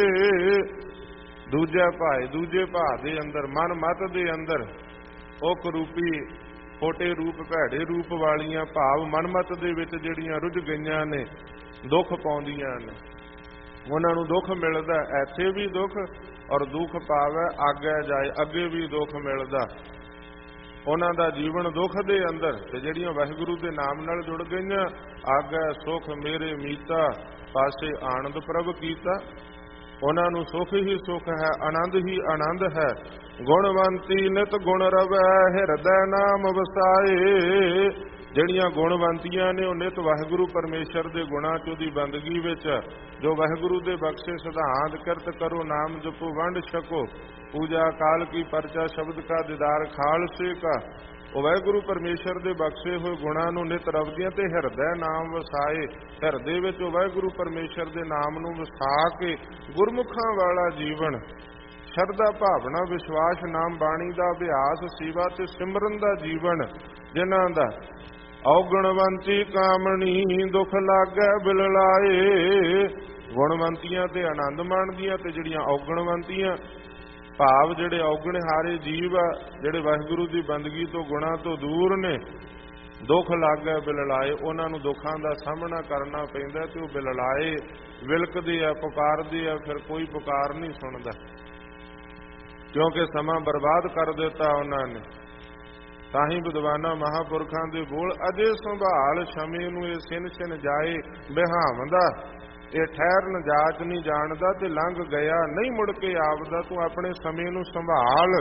ਦੂਜਾ ਭਾਏ, ਦੂਜੇ ਭਾਅ ਦੇ ਅੰਦਰ, ਮਨ ਮਤ ਦੇ ਅੰਦਰ ਉਹ ਕਰੂਪੀ ਖੋਟੇ ਰੂਪ ਭੈੜੇ ਰੂਪ ਵਾਲੀਆਂ ਭਾਵ ਮਨਮਤ ਦੇ ਵਿੱਚ ਜਿਹੜੀਆਂ ਰੁੱਝ ਗਈਆਂ ਨੇ, ਦੁੱਖ ਪਾਉਂਦੀਆਂ ਨੇ, ਉਹਨਾਂ ਨੂੰ ਦੁੱਖ ਮਿਲਦਾ, ਇੱਥੇ ਵੀ ਦੁੱਖ ਔਰ ਦੁੱਖ ਪਾਵੇ ਆਗੇ ਜਾਏ, ਅੱਗੇ ਵੀ ਦੁੱਖ ਮਿਲਦਾ। ਉਹਨਾਂ ਦਾ ਜੀਵਨ ਦੁੱਖ ਦੇ ਅੰਦਰ, ਤੇ ਜਿਹੜੀਆਂ ਵਾਹਿਗੁਰੂ ਦੇ ਨਾਮ ਨਾਲ ਜੁੜ ਗਈਆਂ, ਆਗੇ ਸੁਖ ਮੇਰੇ ਮੀਤਾ ਪਾਸੇ ਆਨੰਦ ਪ੍ਰਭ ਕੀਤਾ, ਉਹਨਾਂ ਨੂੰ ਸੁਖ ਹੀ ਸੁਖ ਹੈ, ਆਨੰਦ ਹੀ ਆਨੰਦ ਹੈ। ਗੁਣਵੰਤੀ ਨਿਤ ਗੁਣ ਰਵੈ ਹਿਰਦੈ ਨਾਮ ਵਸਾਏ। ਜਿਹੜੀਆਂ ਗੁਣਵੰਤੀਆਂ ਨੇ ਉਹ ਨਿਤ ਵਾਹਿਗੁਰੂ ਪਰਮੇਸ਼ਰ ਦੇ ਗੁਣਾਂ ਚ ਉਹਦੀ ਬੰਦਗੀ ਵਿੱਚ, ਜੋ ਵਾਹਿਗੁਰੂ ਦੇ ਬਖਸ਼ੇ ਸਿਧਾਂਤ ਕਿਰਤ ਕਰੋ ਨਾਮ ਜਪੋ ਵੰਡ ਛਕੋ ਪੂਜਾ ਕਾਲ ਕੀ ਪਰਚਾ ਸ਼ਬਦ ਕਾ ਦੀਦਾਰ ਖਾਲਸੇ ਕਾ, ਉਹ ਵਾਹਿਗੁਰੂ ਪਰਮੇਸ਼ਰ ਦੇ ਬਖਸ਼ੇ ਹੋਏ ਗੁਣਾਂ ਨੂੰ ਨਿਤ ਰਵਦੀਆਂ ਤੇ ਹਿਰਦੈ ਨਾਮ ਵਸਾਏ। ਹਿਰਦੇ ਵਿੱਚ ਉਹ ਵਾਹਿਗੁਰੂ ਪਰਮੇਸ਼ਰ ਦੇ ਨਾਮ ਨੂੰ ਵਸਾ ਕੇ ਗੁਰਮੁਖਾਂ ਵਾਲਾ ਜੀਵਨ, ਸ਼ਰਧਾ ਭਾਵਨਾ ਵਿਸ਼ਵਾਸ ਨਾਮ ਬਾਣੀ ਦਾ ਅਭਿਆਸ ਸੇਵਾ ਤੇ ਸਿਮਰਨ ਦਾ ਜੀਵਨ, ਜਿਨ੍ਹਾਂ ਦਾ ਔਗਣਵੰਤੀ ਕਾਮਣੀ ਦੁੱਖ ਲਾਗੈ ਬਿਲਲਾਏ। ਗੁਣਵੰਤੀਆਂ ਤੇ ਆਨੰਦ ਮਾਣਦੀਆਂ, ਤੇ ਜਿਹੜੀਆਂ ਔਗਣਵੰਤੀਆਂ ਭਾਵ ਜਿਹੜੇ ਔਗਣ ਹਾਰੇ ਜੀਵ ਆ, ਜਿਹੜੇ ਵਾਹਿਗੁਰੂ ਦੀ ਬੰਦਗੀ ਤੋਂ ਗੁਣਾਂ ਤੋਂ ਦੂਰ ਨੇ, ਦੁੱਖ ਲਾਗੈ ਬਿਲਲਾਏ, ਉਹਨਾਂ ਨੂੰ ਦੁੱਖਾਂ ਦਾ ਸਾਹਮਣਾ ਕਰਨਾ ਪੈਂਦਾ ਤੇ ਉਹ ਬਿਲਲਾਏ, ਵਿਲਕਦੇ ਆ, ਪੁਕਾਰਦੇ ਆ, ਫਿਰ ਕੋਈ ਪੁਕਾਰ ਨਹੀਂ ਸੁਣਦਾ, ਕਿਉਂਕਿ ਸਮਾਂ ਬਰਬਾਦ ਕਰ ਦਿੱਤਾ ਉਹਨਾਂ ਨੇ। ਤਾਂ ਹੀ ਵਿਦਵਾਨਾਂ ਮਹਾਂਪੁਰਖਾਂ ਦੇ ਬੋਲ, ਅਜੇ ਸੰਭਾਲ ਸਮੇਂ ਨੂੰ ਇਹ ਸਿਨ ਸਿਨ ਜਾਏ ਬਿਹਾਵੰਦਾ, ਇਹ ਠਹਿਰਨ ਜਾਚ ਨਹੀਂ ਜਾਣਦਾ ਤੇ ਲੰਘ ਗਿਆ ਨਹੀਂ ਮੁੜ ਕੇ ਆਵਦਾ, ਤੂੰ ਆਪਣੇ ਸਮੇਂ ਨੂੰ ਸੰਭਾਲ।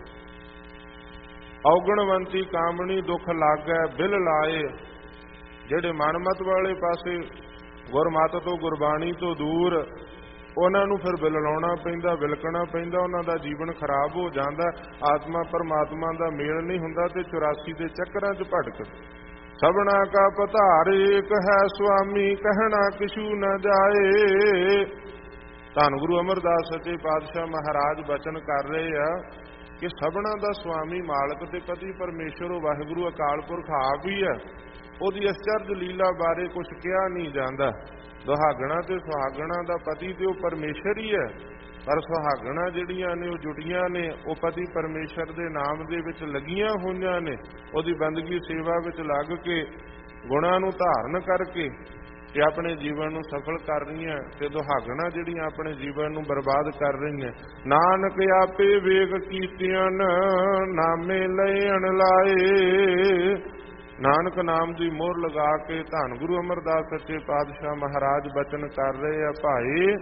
ਔਗਣਵੰਤੀ ਕਾਮਣੀ ਦੁੱਖ ਲਾਗੈ ਬਿਲ ਲਾਏ। ਜਿਹੜੇ ਮਨਮਤ ਵਾਲੇ ਪਾਸੇ, ਗੁਰਮਤਿ ਤੋਂ ਗੁਰਬਾਣੀ ਤੋਂ ਦੂਰ, ਉਹਨਾਂ ਨੂੰ ਫਿਰ ਬਿਲਲਾਉਣਾ ਪੈਂਦਾ, ਵਿਲਕਣਾ ਪੈਂਦਾ, ਉਹਨਾਂ ਦਾ ਜੀਵਨ ਖਰਾਬ ਹੋ ਜਾਂਦਾ, ਆਤਮਾ ਪਰਮਾਤਮਾ ਦਾ ਮੇਲ ਨਹੀਂ ਹੁੰਦਾ ਤੇ 84 ਦੇ ਚੱਕਰਾਂ 'ਚ ਭਟਕ। ਸਭਨਾ ਕਾ ਪਧਾਰ ਏਕ ਹੈ ਸੁਆਮੀ, ਕਹਿਣਾ ਕਿਛੂ ਨ ਜਾਏ। ਧੰਨ ਗੁਰੂ ਅਮਰਦਾਸ ਸੱਚੇ ਪਾਤਸ਼ਾਹ ਮਹਾਰਾਜ ਬਚਨ ਕਰ ਰਹੇ ਆ ਕਿ ਸਭਨਾ ਦਾ ਸੁਆਮੀ ਮਾਲਕ ਤੇ ਪਤੀ ਪਰਮੇਸ਼ਰ ਉਹ ਵਾਹਿਗੁਰੂ ਅਕਾਲ ਪੁਰਖ ਆਪ ਹੀ ਹੈ। ਉਹਦੀ ਅਚਰਜ ਲੀਲਾ ਬਾਰੇ ਕੁਝ ਕਿਹਾ ਨਹੀਂ ਜਾਂਦਾ। ਸੁਹਾਗਣਾ ਤੇ ਸੁਹਾਗਣਾ ਦਾ ਪਤੀ ਤੇ ਉਹ ਪਰਮੇਸ਼ਰ ਹੀ ਹੈ, ਪਰ ਸੁਹਾਗਣਾ ਜਿਹੜੀਆਂ ਨੇ ਉਹ ਜੁੜੀਆਂ ਨੇ, ਉਹ ਪਤੀ ਪਰਮੇਸ਼ਰ ਦੇ ਨਾਮ ਦੇ ਵਿੱਚ ਲੱਗੀਆਂ ਹੋਈਆਂ ਨੇ, ਉਹਦੀ ਬੰਦਗੀ ਸੇਵਾ ਵਿੱਚ ਲੱਗ ਕੇ ਗੁਣਾਂ ਨੂੰ ਧਾਰਨ ਕਰਕੇ ਤੇ ਆਪਣੇ ਜੀਵਨ ਨੂੰ ਸਫਲ ਕਰ ਰਹੀਆਂ, ਤੇ ਦੁਹਾਗਣਾ ਜਿਹੜੀਆਂ ਆਪਣੇ ਜੀਵਨ ਨੂੰ ਬਰਬਾਦ ਕਰ ਰਹੀਆਂ। ਨਾਨਕ ਆਪੇ ਵੇਗ ਕੀਤੀਆਂ ਨਾਮੇ ਲੈਣ ਲਾਏ। ਨਾਨਕ ਨਾਮ ਦੀ ਮੋਹਰ ਲਗਾ ਕੇ ਧੰਨ ਗੁਰੂ ਅਮਰਦਾਸ ਸੱਚੇ ਪਾਤਸ਼ਾਹ ਮਹਾਰਾਜ ਬਚਨ ਕਰ ਰਹੇ ਆ, ਭਾਈ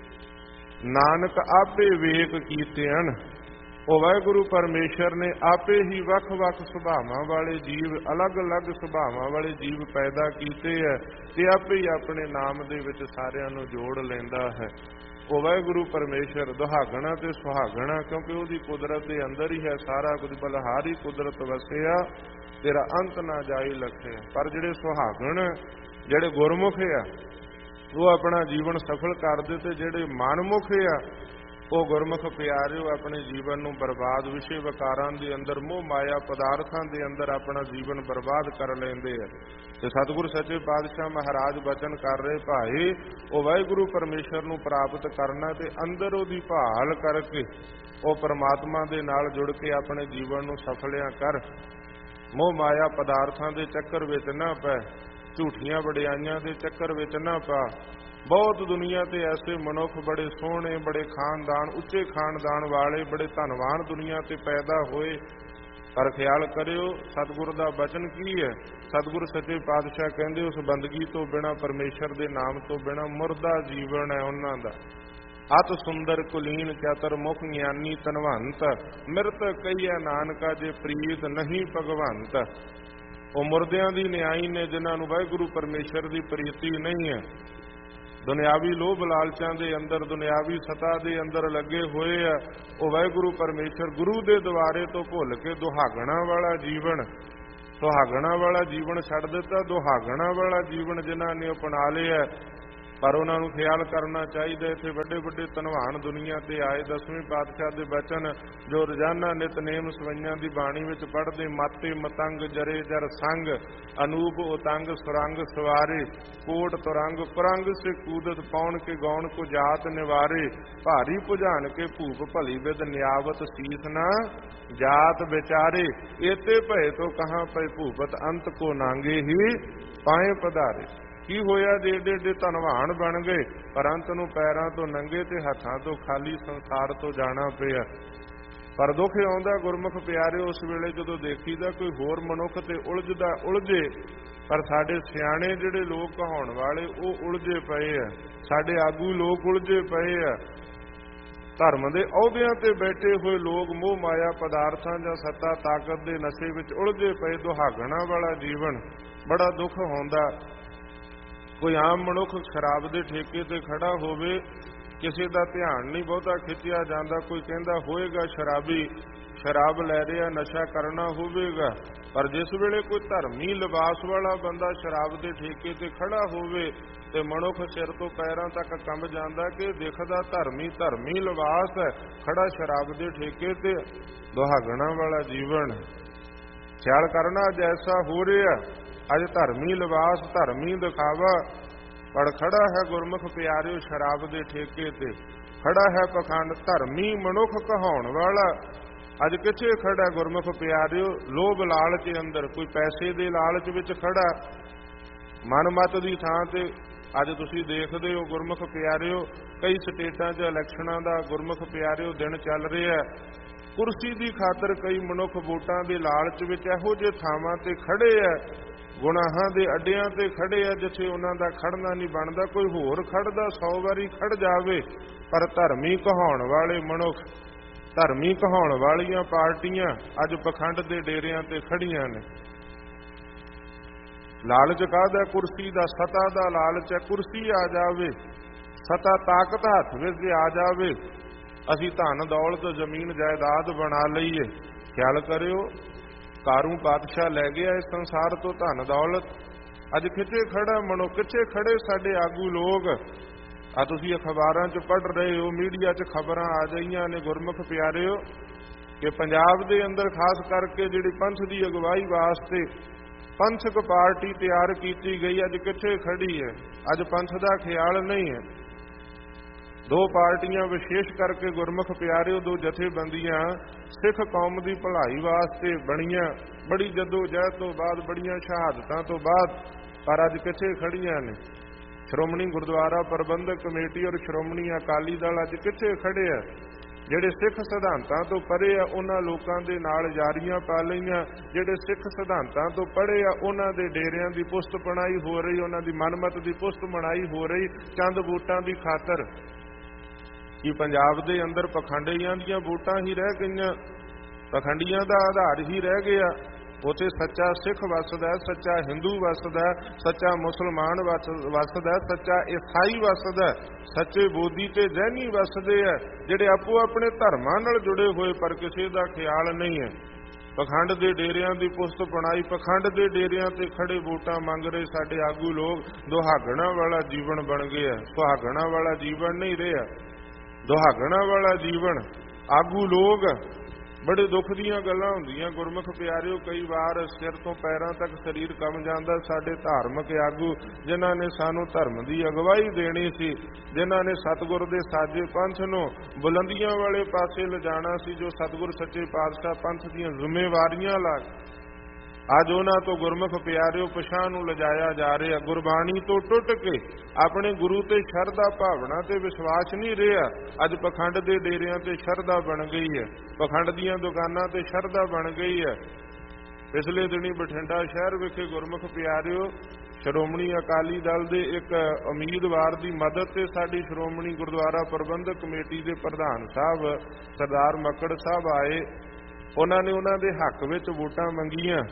ਨਾਨਕ ਆਪੇ ਵੇਖ ਕੀਤੇ ਹਨ। ਉਹ ਵਾਹਿਗੁਰੂ ਪਰਮੇਸ਼ਰ ਨੇ ਆਪੇ ਹੀ ਵੱਖ-ਵੱਖ ਸੁਭਾਵਾਂ ਵਾਲੇ ਜੀਵ, ਅਲੱਗ-ਅਲੱਗ ਸੁਭਾਵਾਂ ਵਾਲੇ ਜੀਵ ਪੈਦਾ ਕੀਤੇ ਹੈ ਤੇ ਆਪੇ ਹੀ ਆਪਣੇ ਨਾਮ ਦੇ ਵਿੱਚ ਸਾਰਿਆਂ ਨੂੰ ਜੋੜ ਲੈਂਦਾ ਹੈ। ਉਹ ਵਾਹਿਗੁਰੂ ਪਰਮੇਸ਼ਰ ਦੁਹਾਗਣਾ ਤੇ ਸੁਹਾਗਣਾ, ਕਿਉਂਕਿ ਉਹਦੀ ਕੁਦਰਤ ਦੇ ਅੰਦਰ ਹੀ ਹੈ ਸਾਰਾ ਕੁਝ, ਬਲਹਾਰੀ ਕੁਦਰਤ ਵਸਿਆ ਤੇਰਾ ਅੰਤ ਨਾ ਜਾਈ ਲਖਿਆ। ਪਰ ਜਿਹੜੇ ਸੁਹਾਗਣ, ਜਿਹੜੇ ਗੁਰਮੁਖ ਆ, ਉਹ ਆਪਣਾ ਜੀਵਨ ਸਫਲ ਕਰਦੇ, ਤੇ ਜਿਹੜੇ ਮਨਮੁਖ ਆ, ਉਹ ਗੁਰਮੁਖ ਪਿਆਰਿਓ ਆਪਣੇ ਜੀਵਨ ਨੂੰ ਬਰਬਾਦ ਵਿਸ਼ੇ ਵਿਕਾਰਾਂ ਦੇ ਅੰਦਰ, ਮੋਹ ਮਾਇਆ ਪਦਾਰਥਾਂ ਦੇ ਅੰਦਰ ਆਪਣਾ ਜੀਵਨ ਬਰਬਾਦ ਕਰ ਲੈਂਦੇ ਆ। ਤੇ ਸਤਿਗੁਰ ਸੱਚੇ ਪਾਤਸ਼ਾਹ ਮਹਾਰਾਜ ਬਚਨ ਕਰ ਰਹੇ, ਭਾਈ ਉਹ ਵਾਹਿਗੁਰੂ ਪਰਮੇਸ਼ਰ ਨੂੰ ਪ੍ਰਾਪਤ ਕਰਨਾ ਤੇ ਅੰਦਰ ਉਹਦੀ ਭਾਲ ਕਰਕੇ ਉਹ ਪਰਮਾਤਮਾ ਦੇ ਨਾਲ ਜੁੜ ਕੇ ਆਪਣੇ ਜੀਵਨ ਨੂੰ ਸਫਲਿਆ ਕਰ। ਮੋਹ ਮਾਇਆ ਪਦਾਰਥਾਂ ਦੇ ਚੱਕਰ ਵਿੱਚ ਨਾ ਪੈ, ਝੂਠੀਆਂ ਵਡਿਆਈਆਂ ਦੇ ਚੱਕਰ ਵਿੱਚ ਨਾ ਪਾ। ਬਹੁਤ ਦੁਨੀਆ ਤੇ ਐਸੇ ਮਨੁੱਖ ਬੜੇ ਸੋਹਣੇ, ਬੜੇ ਖਾਨਦਾਨ, ਉੱਚੇ ਖਾਨਦਾਨ ਵਾਲੇ, ਬੜੇ ਧਨਵਾਨ ਦੁਨੀਆ ਤੇ ਪੈਦਾ ਹੋਏ, ਪਰ ਖਿਆਲ ਕਰਿਓ ਸਤਿਗੁਰ ਦਾ ਬਚਨ ਕੀ ਹੈ। ਸਤਿਗੁਰ ਸੱਚੇ ਪਾਤਸ਼ਾਹ ਕਹਿੰਦੇ ਉਸ ਬੰਦਗੀ ਤੋਂ ਬਿਨਾਂ, ਪਰਮੇਸ਼ਰ ਦੇ ਨਾਮ ਤੋਂ ਬਿਨਾਂ ਮੁਰਦਾ ਜੀਵਨ ਹੈ ਉਹਨਾਂ ਦਾ। ਅਤ ਸੁੰਦਰ ਕੁਲੀਨ ਚਤਰ ਮੁਖ ਗਿਆਨੀ ਧਨਵੰਤ, ਮਿਰਤ ਕਹੀਐ ਨਾਨਕਾ ਜੇ ਪ੍ਰੀਤ ਨਹੀਂ ਭਗਵੰਤ। ਉਹ ਮੁਰਦਿਆਂ ਦੀ ਨਿਆਈ ਨੇ ਜਿਨ੍ਹਾਂ ਨੂੰ ਵਾਹਿਗੁਰੂ ਪਰਮੇਸ਼ਰ ਦੀ ਪ੍ਰੀਤੀ ਨਹੀਂ ਹੈ, ਦੁਨਿਆਵੀ ਲੋਭ ਲਾਲਚਾਂ ਦੇ ਅੰਦਰ, ਦੁਨਿਆਵੀ ਸਤਾ ਦੇ ਅੰਦਰ ਲੱਗੇ ਹੋਏ ਆ। ਉਹ ਵਾਹਿਗੁਰੂ ਪਰਮੇਸ਼ਰ ਗੁਰੂ ਦੇ ਦੁਆਰੇ ਤੋਂ ਭੁੱਲ ਕੇ ਦੁਹਾਗਣਾ ਵਾਲਾ ਜੀਵਨ, ਸੁਹਾਗਣਾ ਵਾਲਾ ਜੀਵਨ ਛੱਡ ਦਿੱਤਾ। ਦੁਹਾਗਣਾ ਵਾਲਾ ਜੀਵਨ ਜਿਨ੍ਹਾਂ ਨੇ ਅਪਣਾ ਲਿਆ, ਪਰ ਉਹਨਾਂ ਨੂੰ ਖਿਆਲ ਕਰਨਾ ਚਾਹੀਦਾ। ਇੱਥੇ ਵੱਡੇ ਵੱਡੇ ਧਨਵਾਨ ਦੁਨੀਆ ਤੇ ਆਏ। 10ਵੇਂ ਪਾਤਸ਼ਾਹ ਦੇ ਬਚਨ ਜੋ ਰੋਜ਼ਾਨਾ ਨਿਤਨੇਮ ਸਵਈਆਂ ਦੀ ਬਾਣੀ ਵਿੱਚ ਪੜ੍ਹਦੇ, ਮਾਤੇ ਮਤੰਗ ਜਰੇ ਜਰ ਸੰਗ, ਅਨੂਪ ਉਤੰਗ ਸੁਰੰਗ ਸਵਾਰੇ, ਕੋਟ ਤੁਰੰਗ ਕੁਰੰਗ ਸੇ ਕੂਦਤ ਪੌਣ ਕੇ ਗੌਣ ਕੋ ਜਾਤ ਨਿਵਾਰੇ, ਭਾਰੀ ਭੁਜਾਨ ਕੇ ਭੂਪ ਭਲੀ ਬਿਦ ਨਿਆਵਤ ਸੀਸ ਨਾ ਜਾਤ ਵਿਚਾਰੇ, ਏਤੇ ਭਏ ਤੋਂ ਕਹਾਂ ਪਏ ਭੂਪਤ ਅੰਤ ਕੋ ਨਾਂਗੇ ਹੀ ਪਾਏ ਪਧਾਰੇ। ਕੀ ਹੋਇਆ ਜੇ ਏਡੇ ਏਡੇ ਧਨਵਾਨ ਬਣ ਗਏ, ਪਰ ਅੰਤ ਨੂੰ ਪੈਰਾਂ ਤੋਂ ਨੰਗੇ ਤੇ ਹੱਥਾਂ ਤੋਂ ਖਾਲੀ ਸੰਸਾਰ ਤੋਂ ਜਾਣਾ ਪਿਆ। ਪਰ ਦੁੱਖ ਆਉਂਦਾ ਗੁਰਮੁਖ ਪਿਆਰਿਓ ਉਸ ਵੇਲੇ ਜਦੋਂ ਦੇਖੀਦਾ ਕੋਈ ਹੋਰ ਮਨੁੱਖ ਤੇ ਉਲਝਦਾ ਉਲਝੇ, ਪਰ ਸਾਡੇ ਸਿਆਣੇ ਜਿਹੜੇ ਲੋਕ ਕਹਾਉਣ ਵਾਲੇ ਉਹ ਉਲਝੇ ਪਏ ਆ, ਸਾਡੇ ਆਗੂ ਲੋਕ ਉਲਝੇ ਪਏ ਆ। ਧਰਮ ਦੇ ਅਹੁਦਿਆਂ ਤੇ ਬੈਠੇ ਹੋਏ ਲੋਕ ਮੋਹ ਮਾਇਆ ਪਦਾਰਥਾਂ ਜਾਂ ਸੱਤਾ ਤਾਕਤ ਦੇ ਨਸ਼ੇ ਵਿੱਚ ਉਲਝੇ ਪਏ। ਦੁਹਾਗਣਾ ਵਾਲਾ ਜੀਵਨ ਬੜਾ ਦੁੱਖ ਹੁੰਦਾ। ਕੋਈ ਆਮ ਮਨੁੱਖ ਸ਼ਰਾਬ ਦੇ ਠੇਕੇ ਤੇ ਖੜਾ ਹੋਵੇ, ਕਿਸੇ ਦਾ ਧਿਆਨ ਨਹੀਂ ਬਹੁਤਾ ਖਿੱਚਿਆ ਜਾਂਦਾ। ਕੋਈ ਕਹਿੰਦਾ ਹੋਏਗਾ ਸ਼ਰਾਬੀ, ਸ਼ਰਾਬ ਲੈ ਰਿਹਾ, ਨਸ਼ਾ ਕਰਨਾ ਹੋਵੇਗਾ। ਪਰ ਜਿਸ ਵੇਲੇ ਕੋਈ ਧਰਮੀ ਲਿਬਾਸ ਵਾਲਾ ਬੰਦਾ ਸ਼ਰਾਬ ਦੇ ਠੇਕੇ ਤੇ ਖੜਾ ਹੋਵੇ ਤੇ ਮਨੁੱਖ ਸਿਰ ਤੋਂ ਪੈਰਾਂ ਤੱਕ ਕੰਬ ਜਾਂਦਾ ਕਿ ਦਿਖਦਾ ਧਰਮੀ ਲਿਬਾਸ ਹੈ, ਖੜਾ ਸ਼ਰਾਬ ਦੇ ਠੇਕੇ ਤੇ। ਦੁਹਾਗਣਾ ਵਾਲਾ ਜੀਵਨ ਖਿਆਲ ਕਰਨਾ ਜੈਸਾ ਹੋ ਰਿਹਾ। ਅੱਜ ਧਰਮੀ ਲਿਬਾਸ, ਧਰਮੀ ਦਿਖਾਵਾ, ਪਰ ਖੜਾ ਹੈ ਗੁਰਮੁਖ ਪਿਆਰਿਓ ਸ਼ਰਾਬ ਦੇ ਠੇਕੇ ਤੇ, ਖੜਾ ਹੈ ਪਖੰਡ। ਧਰਮੀ ਮਨੁੱਖ ਕਹਾਉਣ ਵਾਲਾ ਅੱਜ ਕਿੱਥੇ ਖੜਾ ਗੁਰਮੁਖ ਪਿਆਰਿਓ? ਲੋਭ ਲਾਲਚ ਅੰਦਰ, ਕੋਈ ਪੈਸੇ ਦੇ ਲਾਲਚ ਵਿੱਚ ਖੜਾ। ਮਨਮਤ ਦੀ ਥਾਂ ਤੇ ਅੱਜ ਤੁਸੀਂ ਦੇਖਦੇ ਹੋ ਗੁਰਮੁਖ ਪਿਆਰਿਓ, ਕਈ ਸਟੇਟਾਂ 'ਚ ਇਲੈਕਸ਼ਨਾਂ ਦਾ ਗੁਰਮੁਖ ਪਿਆਰਿਓ ਦਿਨ ਚੱਲ ਰਿਹਾ। ਕੁਰਸੀ ਦੀ ਖਾਤਰ ਕਈ ਮਨੁੱਖ ਵੋਟਾਂ ਦੇ ਲਾਲਚ ਵਿੱਚ ਇਹੋ ਜਿਹੇ ਥਾਵਾਂ ਤੇ ਖੜੇ ਆ, ਗੁਨਾਹਾਂ ਦੇ ਅੱਡਿਆਂ ਤੇ ਖੜੇ ਆ ਜਿੱਥੇ ਉਹਨਾਂ ਦਾ ਖੜਨਾ ਨਹੀਂ ਬਣਦਾ। ਕੋਈ ਹੋਰ ਖੜਦਾ 100 ਵਾਰੀ ਖੜ ਜਾਵੇ, ਪਰ ਧਰਮੀ ਕਹਾਉਣ ਵਾਲੇ ਮਨੁੱਖ, ਧਰਮੀ ਕਹਾਉਣ ਵਾਲੀਆਂ ਪਾਰਟੀਆਂ ਅੱਜ ਪਖੰਡ ਦੇ ਡੇਰਿਆਂ ਤੇ ਖੜੀਆਂ ਨੇ। ਲਾਲਚ ਕਾਹਦਾ? ਕੁਰਸੀ ਦਾ, ਸਤਾ ਦਾ ਲਾਲਚ ਹੈ। ਕੁਰਸੀ ਆ ਜਾਵੇ, ਸਤਾ ਤਾਕਤ ਹੱਥ ਵਿੱਚ ਆ ਜਾਵੇ, ਅਸੀਂ ਧਨ ਦੌਲਤ ਜ਼ਮੀਨ ਜਾਇਦਾਦ ਬਣਾ ਲਈਏ। ਖਿਆਲ ਕਰਿਓ, ਕਾਰੂ ਪਾਤਸ਼ਾਹ ਲੈ ਗਿਆ ਇਸ ਸੰਸਾਰ ਤੋਂ ਧਨ ਦੌਲਤ। ਅੱਜ ਕਿੱਥੇ ਖੜਾ ਮਨੋ, ਕਿੱਥੇ ਖੜੇ ਸਾਡੇ ਆਗੂ ਲੋਕ? ਆ ਤੁਸੀਂ ਅਖਬਾਰਾਂ 'ਚ ਪੜ੍ਹ ਰਹੇ ਹੋ, ਮੀਡੀਆ 'ਚ ਖਬਰਾਂ ਆ ਗਈਆਂ ਨੇ ਗੁਰਮੁਖ ਪਿਆਰਿਓ ਕਿ ਪੰਜਾਬ ਦੇ ਅੰਦਰ ਖਾਸ ਕਰਕੇ ਜਿਹੜੀ ਪੰਥ ਦੀ ਅਗਵਾਈ ਵਾਸਤੇ ਪੰਥਕ ਪਾਰਟੀ ਤਿਆਰ ਕੀਤੀ ਗਈ, ਅੱਜ ਕਿੱਥੇ ਖੜੀ ਹੈ? ਅੱਜ ਪੰਥ ਦਾ ਖਿਆਲ ਨਹੀਂ ਹੈ। ਦੋ ਪਾਰਟੀਆਂ ਵਿਸ਼ੇਸ਼ ਕਰਕੇ ਗੁਰਮੁਖ ਪਿਆਰਿਓ, ਦੋ ਜਥੇਬੰਦੀਆਂ ਸਿੱਖ ਕੌਮ ਦੀ ਭਲਾਈ ਵਾਸਤੇ ਬਣੀਆਂ, ਬੜੀ ਜਦੋਜਹਿਦ ਤੋਂ ਬਾਅਦ, ਬੜੀਆਂ ਸ਼ਹਾਦਤਾਂ ਤੋਂ ਬਾਅਦ, ਪਰ ਅੱਜ ਕਿੱਥੇ ਖੜੀਆਂ ਨੇ? ਸ਼੍ਰੋਮਣੀ ਗੁਰਦੁਆਰਾ ਪ੍ਰਬੰਧਕ ਕਮੇਟੀ ਔਰ ਸ਼੍ਰੋਮਣੀ ਅਕਾਲੀ ਦਲ ਅੱਜ ਕਿੱਥੇ ਖੜੇ ਆ? ਜਿਹੜੇ ਸਿੱਖ ਸਿਧਾਂਤਾਂ ਤੋਂ ਪਰੇ ਆ ਉਹਨਾਂ ਲੋਕਾਂ ਦੇ ਨਾਲ ਯਾਰੀਆਂ ਪਾ ਲਈਆਂ। ਜਿਹੜੇ ਸਿੱਖ ਸਿਧਾਂਤਾਂ ਤੋਂ ਪਰੇ ਆ ਉਹਨਾਂ ਦੇ ਡੇਰਿਆਂ ਦੀ ਪੁਸਤ ਪਣਾਈ ਹੋ ਰਹੀ, ਉਹਨਾਂ ਦੀ ਮਨਮਤ ਦੀ ਪੁਸਤ ਬਣਾਈ ਹੋ ਰਹੀ ਚੰਦ ਵੋਟਾਂ ਦੀ ਖਾਤਰ। ਕਿ ਪੰਜਾਬ ਦੇ ਅੰਦਰ ਪਖੰਡੀਆਂ ਦੀਆਂ ਵੋਟਾਂ ਹੀ ਰਹਿ ਗਈਆਂ, ਪਖੰਡੀਆਂ ਦਾ ਆਧਾਰ ਹੀ ਰਹਿ ਗਿਆ। ਉੱਥੇ ਸੱਚਾ ਸਿੱਖ ਵੱਸਦਾ, ਸੱਚਾ ਹਿੰਦੂ ਵੱਸਦਾ, ਸੱਚਾ ਮੁਸਲਮਾਨ ਵੱਸਦਾ, ਸੱਚਾ ਈਸਾਈ ਵੱਸਦਾ, ਸੱਚੇ ਬੋਧੀ ਤੇ ਜੈਨੀ ਵੱਸਦੇ ਆ ਜਿਹੜੇ ਆਪੋ ਆਪਣੇ ਧਰਮਾਂ ਨਾਲ ਜੁੜੇ ਹੋਏ, ਪਰ ਕਿਸੇ ਦਾ ਖਿਆਲ ਨਹੀਂ ਹੈ। ਪਖੰਡ ਦੇ ਡੇਰਿਆਂ ਦੀ ਪੁਸਤ ਬਣਾਈ, ਪਖੰਡ ਦੇ ਡੇਰਿਆਂ ਤੇ ਖੜੇ ਵੋਟਾਂ ਮੰਗ ਰਹੇ ਸਾਡੇ ਆਗੂ ਲੋਕ। ਦੁਹਾਗਣਾ ਵਾਲਾ ਜੀਵਨ ਬਣ ਗਿਆ, ਸੁਹਾਗਣਾ ਵਾਲਾ ਜੀਵਨ ਨਹੀਂ ਰਿਹਾ। ਦੁਹਾਗਣਾ ਵਾਲਾ ਜੀਵਨ, ਆਗੂ ਲੋਕ, ਬੜੇ ਦੁੱਖ ਦੀਆਂ ਗੱਲਾਂ ਹੁੰਦੀਆਂ ਗੁਰਮੁਖ ਪਿਆਰਿਓ। ਕਈ ਵਾਰ ਸਿਰ ਤੋਂ ਪੈਰਾਂ ਤੱਕ ਸਰੀਰ ਕੰਬ ਜਾਂਦਾ। ਸਾਡੇ ਧਾਰਮਿਕ ਆਗੂ ਜਿਨ੍ਹਾਂ ਨੇ ਸਾਨੂੰ ਧਰਮ ਦੀ ਅਗਵਾਈ ਦੇਣੀ ਸੀ, ਜਿਨ੍ਹਾਂ ਨੇ ਸਤਿਗੁਰ ਦੇ ਸਾਜੇ ਪੰਥ ਨੂੰ ਬੁਲੰਦੀਆਂ ਵਾਲੇ ਪਾਸੇ ਲਿਜਾਣਾ ਸੀ, ਜੋ ਸਤਿਗੁਰ ਸੱਚੇ ਪਾਤਸ਼ਾਹ ਪੰਥ ਦੀਆਂ ਜ਼ਿੰਮੇਵਾਰੀਆਂ ਲਾ, ਅੱਜ ਉਹਨਾਂ ਤੋਂ ਗੁਰਮੁਖ ਪਿਆਰਿਓ ਪਿਛਾਂਹ ਨੂੰ ਲਿਜਾਇਆ ਜਾ ਰਿਹਾ। ਗੁਰਬਾਣੀ ਤੋਂ ਟੁੱਟ ਕੇ ਆਪਣੇ ਗੁਰੂ ਤੇ ਸ਼ਰਧਾ ਭਾਵਨਾ ਤੇ ਵਿਸ਼ਵਾਸ ਨਹੀਂ ਰਿਹਾ। ਅੱਜ ਪਖੰਡ ਦੇ ਡੇਰਿਆਂ ਤੇ ਸ਼ਰਧਾ ਬਣ ਗਈ ਹੈ, ਪਖੰਡ ਦੀਆਂ ਦੁਕਾਨਾਂ ਤੇ ਸ਼ਰਧਾ ਬਣ ਗਈ ਹੈ। ਪਿਛਲੇ ਦਿਨੀ ਬਠਿੰਡਾ ਸ਼ਹਿਰ ਵਿਖੇ ਗੁਰਮੁਖ ਪਿਆਰਿਓ ਸ਼੍ਰੋਮਣੀ ਅਕਾਲੀ ਦਲ ਦੇ ਇੱਕ ਉਮੀਦਵਾਰ ਦੀ ਮਦਦ ਤੇ ਸਾਡੀ ਸ਼੍ਰੋਮਣੀ ਗੁਰਦੁਆਰਾ ਪ੍ਰਬੰਧਕ ਕਮੇਟੀ ਦੇ ਪ੍ਰਧਾਨ ਸਾਹਿਬ ਸਰਦਾਰ ਮੱਕੜ ਸਾਹਿਬ ਆਏ। ਉਹਨਾਂ ਨੇ ਉਹਨਾਂ ਦੇ ਹੱਕ ਵਿੱਚ ਵੋਟਾਂ ਮੰਗੀਆਂ।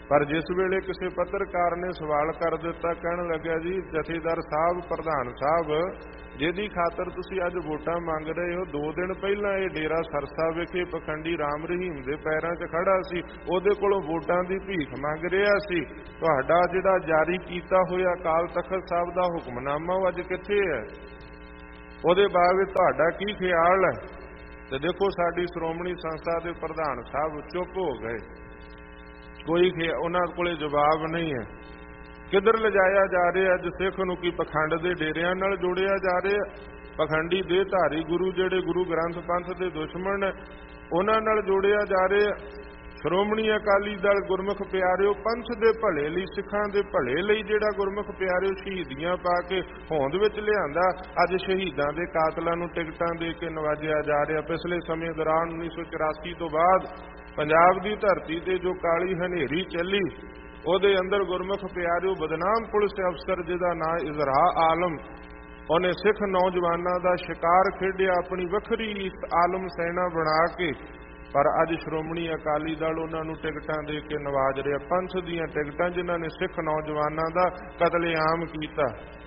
ਪਰ ਜਿਸ ਵੇਲੇ ਕਿਸੇ ਪੱਤਰਕਾਰ ਨੇ ਸਵਾਲ ਕਰ ਦਿੱਤਾ, ਕਹਿਣ ਲੱਗਿਆ ਜੀ ਜਥੇਦਾਰ ਸਾਹਿਬ, ਪ੍ਰਧਾਨ ਸਾਹਿਬ, ਜਿਹਦੀ ਖਾਤਰ ਤੁਸੀਂ ਅੱਜ ਵੋਟਾਂ ਮੰਗ ਰਹੇ ਹੋ, 2 ਦਿਨ ਪਹਿਲਾਂ ਇਹ ਡੇਰਾ ਸਰਸਾ ਵਿਖੇ ਪਖੰਡੀ ਰਾਮ ਰਹੀਮ ਦੇ ਪੈਰਾਂ 'ਚ ਖੜਾ ਸੀ, ਉਹਦੇ ਕੋਲੋਂ ਵੋਟਾਂ ਦੀ ਭੀਖ ਮੰਗ ਰਿਹਾ ਸੀ। ਤੁਹਾਡਾ ਜਿਹੜਾ ਜਾਰੀ ਕੀਤਾ ਹੋਇਆ ਅਕਾਲ ਤਖਤ ਸਾਹਿਬ ਦਾ ਹੁਕਮਨਾਮਾ ਉਹ ਅੱਜ ਕਿੱਥੇ ਹੈ? ਉਹਦੇ ਬਾਰੇ ਤੁਹਾਡਾ ਕੀ ਖਿਆਲ ਹੈ? ਤੇ ਦੇਖੋ ਸਾਡੀ ਸ਼੍ਰੋਮਣੀ ਸੰਸਥਾ ਦੇ ਪ੍ਰਧਾਨ ਸਾਹਿਬ ਚੁੱਪ ਹੋ ਗਏ, ਕੋਈ ਉਹਨਾਂ ਕੋਲੇ ਜਵਾਬ ਨਹੀਂ ਹੈ। ਕਿੱਧਰ ਲਿਜਾਇਆ ਜਾ ਰਿਹਾ? ਅੱਜ ਸਿੱਖ ਨੂੰ ਕੀ ਪਖੰਡ ਦੇ ਡੇਰਿਆਂ ਨਾਲ ਜੋੜਿਆ ਜਾ ਰਿਹਾ? ਪਖੰਡੀ ਦੇਹਧਾਰੀ ਗੁਰੂ ਜਿਹੜੇ ਗੁਰੂ ਗ੍ਰੰਥ ਪੰਥ ਦੇ ਦੁਸ਼ਮਣ ਉਹਨਾਂ ਨਾਲ ਜੋੜਿਆ ਜਾ ਰਿਹਾ। ਸ਼੍ਰੋਮਣੀ ਅਕਾਲੀ ਦਲ ਗੁਰਮੁਖ ਪਿਆਰਿਓ ਪੰਥ ਦੇ ਭਲੇ ਲਈ, ਸਿੱਖਾਂ ਦੇ ਭਲੇ ਲਈ ਜਿਹੜਾ ਗੁਰਮੁਖ ਪਿਆਰਿਓ ਸ਼ਹੀਦੀਆਂ ਪਾ ਕੇ ਹੋਂਦ ਵਿੱਚ ਲਿਆਂਦਾ, ਅੱਜ ਸ਼ਹੀਦਾਂ ਦੇ ਕਾਤਲਾਂ ਨੂੰ ਟਿਕਟਾਂ ਦੇ ਕੇ ਨਵਾਜਿਆ ਜਾ ਰਿਹਾ। ਪਿਛਲੇ ਸਮੇਂ ਦੌਰਾਨ 1984 ਤੋਂ ਬਾਅਦ ਪੰਜਾਬ ਦੀ ਧਰਤੀ ਤੇ ਜੋ ਕਾਲੀ ਹਨੇਰੀ ਚੱਲੀ, ਉਹਦੇ ਅੰਦਰ ਗੁਰਮੁਖ ਪਿਆਰਿਓ ਬਦਨਾਮ ਪੁਲਿਸ ਅਫਸਰ ਜਿਹਦਾ ਨਾਂ ਇਜ਼ਰਾ ਆਲਮ, ਉਹਨੇ ਸਿੱਖ ਨੌਜਵਾਨਾਂ ਦਾ ਸ਼ਿਕਾਰ ਖੇਡਿਆ, ਆਪਣੀ ਵੱਖਰੀ ਆਲਮ ਸੈਨਾ ਬਣਾ ਕੇ। ਪਰ ਅੱਜ ਸ਼੍ਰੋਮਣੀ ਅਕਾਲੀ ਦਲ ਉਹਨਾਂ ਨੂੰ ਟਿਕਟਾਂ ਦੇ ਕੇ ਨਵਾਜ ਰਿਹਾ, ਪੰਥ ਦੀਆਂ ਟਿਕਟਾਂ ਜਿਨ੍ਹਾਂ ਨੇ ਸਿੱਖ ਨੌਜਵਾਨਾਂ ਦਾ ਕਤਲੇਆਮ ਕੀਤਾ।